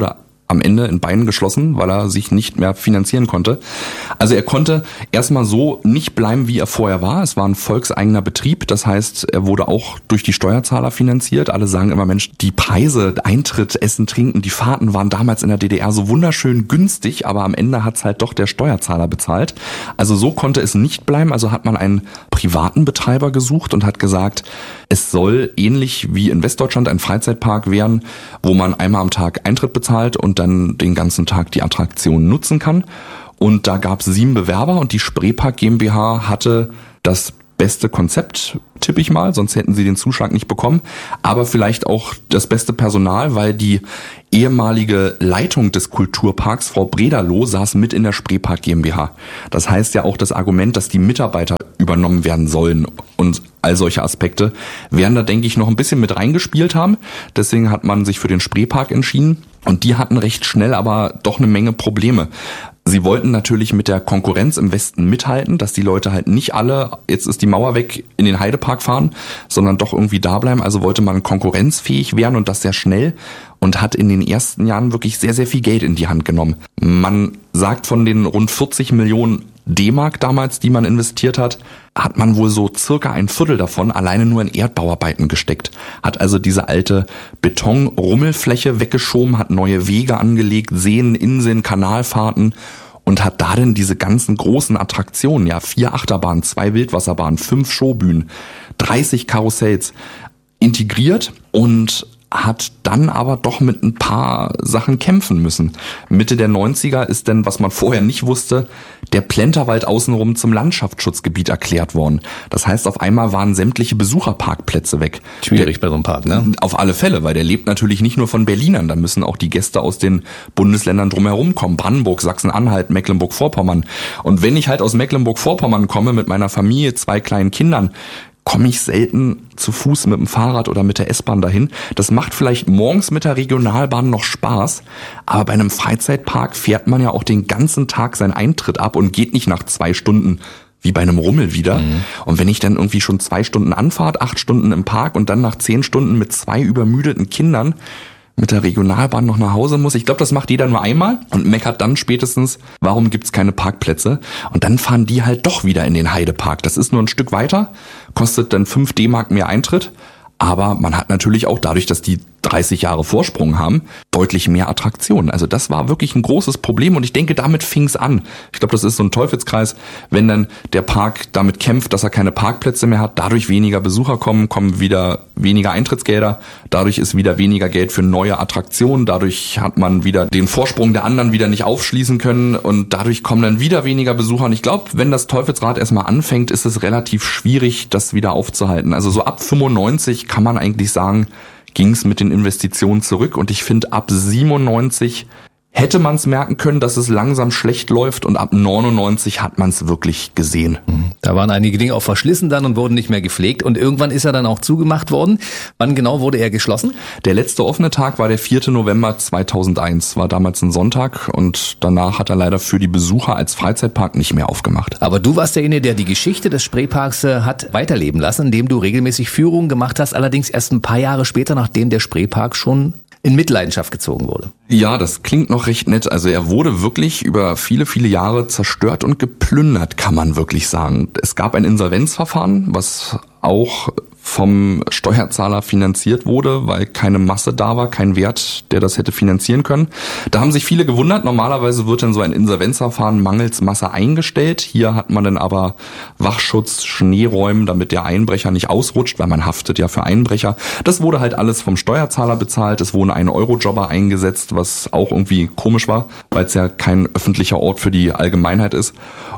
am Ende in Beinen geschlossen, weil er sich nicht mehr finanzieren konnte. Also er konnte erstmal so nicht bleiben, wie er vorher war. Es war ein volkseigener Betrieb, das heißt, er wurde auch durch die Steuerzahler finanziert. Alle sagen immer, Mensch, die Preise, Eintritt, Essen, Trinken, die Fahrten waren damals in der D D R so wunderschön günstig, aber am Ende hat's halt doch der Steuerzahler bezahlt. Also so konnte es nicht bleiben, also hat man einen privaten Betreiber gesucht und hat gesagt, es soll ähnlich wie in Westdeutschland ein Freizeitpark werden, wo man einmal am Tag Eintritt bezahlt und dann den ganzen Tag die Attraktion nutzen kann. Und da gab es sieben Bewerber und die Spreepark GmbH hatte das beste Konzept, tippe ich mal, sonst hätten sie den Zuschlag nicht bekommen, aber vielleicht auch das beste Personal, weil die ehemalige Leitung des Kulturparks, Frau Brederloh, saß mit in der Spreepark GmbH. Das heißt ja auch das Argument, dass die Mitarbeiter übernommen werden sollen und all solche Aspekte werden da, denke ich, noch ein bisschen mit reingespielt haben. Deswegen hat man sich für den Spreepark entschieden und die hatten recht schnell aber doch eine Menge Probleme. Sie wollten natürlich mit der Konkurrenz im Westen mithalten, dass die Leute halt nicht alle, jetzt ist die Mauer weg, in den Heidepark fahren, sondern doch irgendwie da bleiben. Also wollte man konkurrenzfähig werden und das sehr schnell und hat in den ersten Jahren wirklich sehr, sehr viel Geld in die Hand genommen. Man sagt, von den rund vierzig Millionen D-Mark damals, die man investiert hat, hat man wohl so circa ein Viertel davon alleine nur in Erdbauarbeiten gesteckt. Hat also diese alte Betonrummelfläche weggeschoben, hat neue Wege angelegt, Seen, Inseln, Kanalfahrten und hat da denn diese ganzen großen Attraktionen, ja, vier Achterbahnen, zwei Wildwasserbahnen, fünf Showbühnen, dreißig Karussells integriert und hat dann aber doch mit ein paar Sachen kämpfen müssen. Mitte der neunziger ist denn, was man vorher nicht wusste, der Plenterwald außenrum zum Landschaftsschutzgebiet erklärt worden. Das heißt, auf einmal waren sämtliche Besucherparkplätze weg. Schwierig bei so einem Park, ne? Auf alle Fälle, weil der lebt natürlich nicht nur von Berlinern. Da müssen auch die Gäste aus den Bundesländern drumherum kommen. Brandenburg, Sachsen-Anhalt, Mecklenburg-Vorpommern. Und wenn ich halt aus Mecklenburg-Vorpommern komme mit meiner Familie, zwei kleinen Kindern, komme ich selten zu Fuß mit dem Fahrrad oder mit der S-Bahn dahin. Das macht vielleicht morgens mit der Regionalbahn noch Spaß, aber bei einem Freizeitpark fährt man ja auch den ganzen Tag seinen Eintritt ab und geht nicht nach zwei Stunden wie bei einem Rummel wieder. Mhm. Und wenn ich dann irgendwie schon zwei Stunden Anfahrt, acht Stunden im Park und dann nach zehn Stunden mit zwei übermüdeten Kindern mit der Regionalbahn noch nach Hause muss. Ich glaube, das macht jeder nur einmal und meckert dann spätestens, warum gibt's keine Parkplätze? Und dann fahren die halt doch wieder in den Heidepark. Das ist nur ein Stück weiter, kostet dann fünf D-Mark mehr Eintritt. Aber man hat natürlich auch dadurch, dass die dreißig Jahre Vorsprung haben, deutlich mehr Attraktionen. Also das war wirklich ein großes Problem und ich denke, damit fing's an. Ich glaube, das ist so ein Teufelskreis, wenn dann der Park damit kämpft, dass er keine Parkplätze mehr hat, dadurch weniger Besucher kommen, kommen wieder weniger Eintrittsgelder, dadurch ist wieder weniger Geld für neue Attraktionen, dadurch hat man wieder den Vorsprung der anderen wieder nicht aufschließen können und dadurch kommen dann wieder weniger Besucher. Und ich glaube, wenn das Teufelsrad erstmal anfängt, ist es relativ schwierig, das wieder aufzuhalten. Also so ab fünfundneunzig kann man eigentlich sagen, ging es mit den Investitionen zurück und ich finde, ab siebenundneunzig hätte man es merken können, dass es langsam schlecht läuft und ab neunundneunzig hat man es wirklich gesehen. Da waren einige Dinge auch verschlissen dann und wurden nicht mehr gepflegt und irgendwann ist er dann auch zugemacht worden. Wann genau wurde er geschlossen? Der letzte offene Tag war der vierte November zweitausendeins, war damals ein Sonntag und danach hat er leider für die Besucher als Freizeitpark nicht mehr aufgemacht. Aber du warst derjenige, der die Geschichte des Spreeparks äh, hat weiterleben lassen, indem du regelmäßig Führungen gemacht hast, allerdings erst ein paar Jahre später, nachdem der Spreepark schon in Mitleidenschaft gezogen wurde. Ja, das klingt noch recht nett. Also er wurde wirklich über viele, viele Jahre zerstört und geplündert, kann man wirklich sagen. Es gab ein Insolvenzverfahren, was auch vom Steuerzahler finanziert wurde, weil keine Masse da war, kein Wert, der das hätte finanzieren können. Da haben sich viele gewundert. Normalerweise wird dann so ein Insolvenzverfahren mangels Masse eingestellt. Hier hat man dann aber Wachschutz, Schneeräumen, damit der Einbrecher nicht ausrutscht, weil man haftet ja für Einbrecher. Das wurde halt alles vom Steuerzahler bezahlt. Es wurde ein Eurojobber eingesetzt, was auch irgendwie komisch war, weil es ja kein öffentlicher Ort für die Allgemeinheit ist.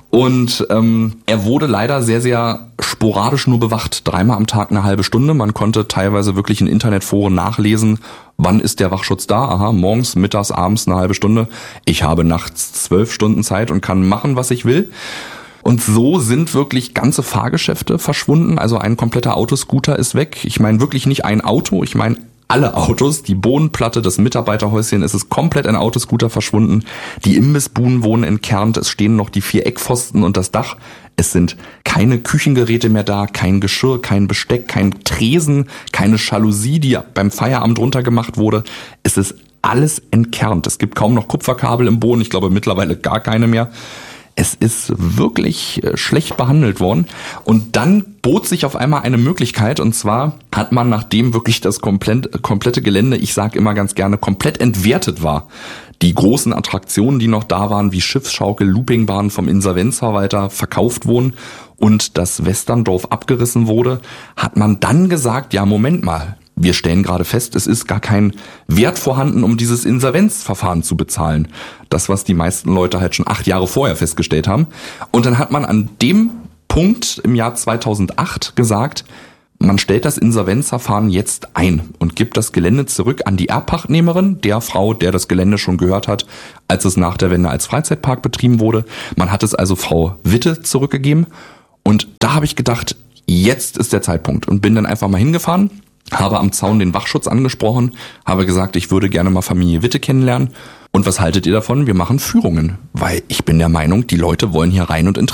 Und ähm, er wurde leider sehr, sehr sporadisch nur bewacht. Dreimal am Tag eine halbe Stunde. Man konnte teilweise wirklich in Internetforen nachlesen, wann ist der Wachschutz da? Aha, morgens, mittags, abends eine halbe Stunde. Ich habe nachts zwölf Stunden Zeit und kann machen, was ich will. Und so sind wirklich ganze Fahrgeschäfte verschwunden. Also ein kompletter Autoscooter ist weg. Ich meine wirklich nicht ein Auto, ich meine alle Autos, die Bodenplatte, das Mitarbeiterhäuschen, es ist komplett ein Autoscooter verschwunden. Die Imbissbuden wurden entkernt, es stehen noch die vier Eckpfosten und das Dach. Es sind keine Küchengeräte mehr da, kein Geschirr, kein Besteck, kein Tresen, keine Jalousie, die beim Feierabend runtergemacht wurde. Es ist alles entkernt. Es gibt kaum noch Kupferkabel im Boden, ich glaube mittlerweile gar keine mehr. Es ist wirklich schlecht behandelt worden. Und dann bot sich auf einmal eine Möglichkeit. Und zwar hat man, nachdem wirklich das komplett, komplette Gelände, ich sage immer ganz gerne, komplett entwertet war, die großen Attraktionen, die noch da waren, wie Schiffsschaukel, Loopingbahn vom Insolvenzverwalter verkauft wurden und das Westerndorf abgerissen wurde, hat man dann gesagt, ja, Moment mal, wir stellen gerade fest, es ist gar kein Wert vorhanden, um dieses Insolvenzverfahren zu bezahlen. Das, was die meisten Leute halt schon acht Jahre vorher festgestellt haben. Und dann hat man an dem Punkt im Jahr zweitausendacht gesagt, man stellt das Insolvenzverfahren jetzt ein und gibt das Gelände zurück an die Erbpachtnehmerin, der Frau, der das Gelände schon gehört hat, als es nach der Wende als Freizeitpark betrieben wurde. Man hat es also Frau Witte zurückgegeben. Und da habe ich gedacht, jetzt ist der Zeitpunkt und bin dann einfach mal hingefahren, habe am Zaun den Wachschutz angesprochen, habe gesagt, ich würde gerne mal Familie Witte kennenlernen. Und was haltet ihr davon? Wir machen Führungen, weil ich bin der Meinung, die Leute wollen hier rein und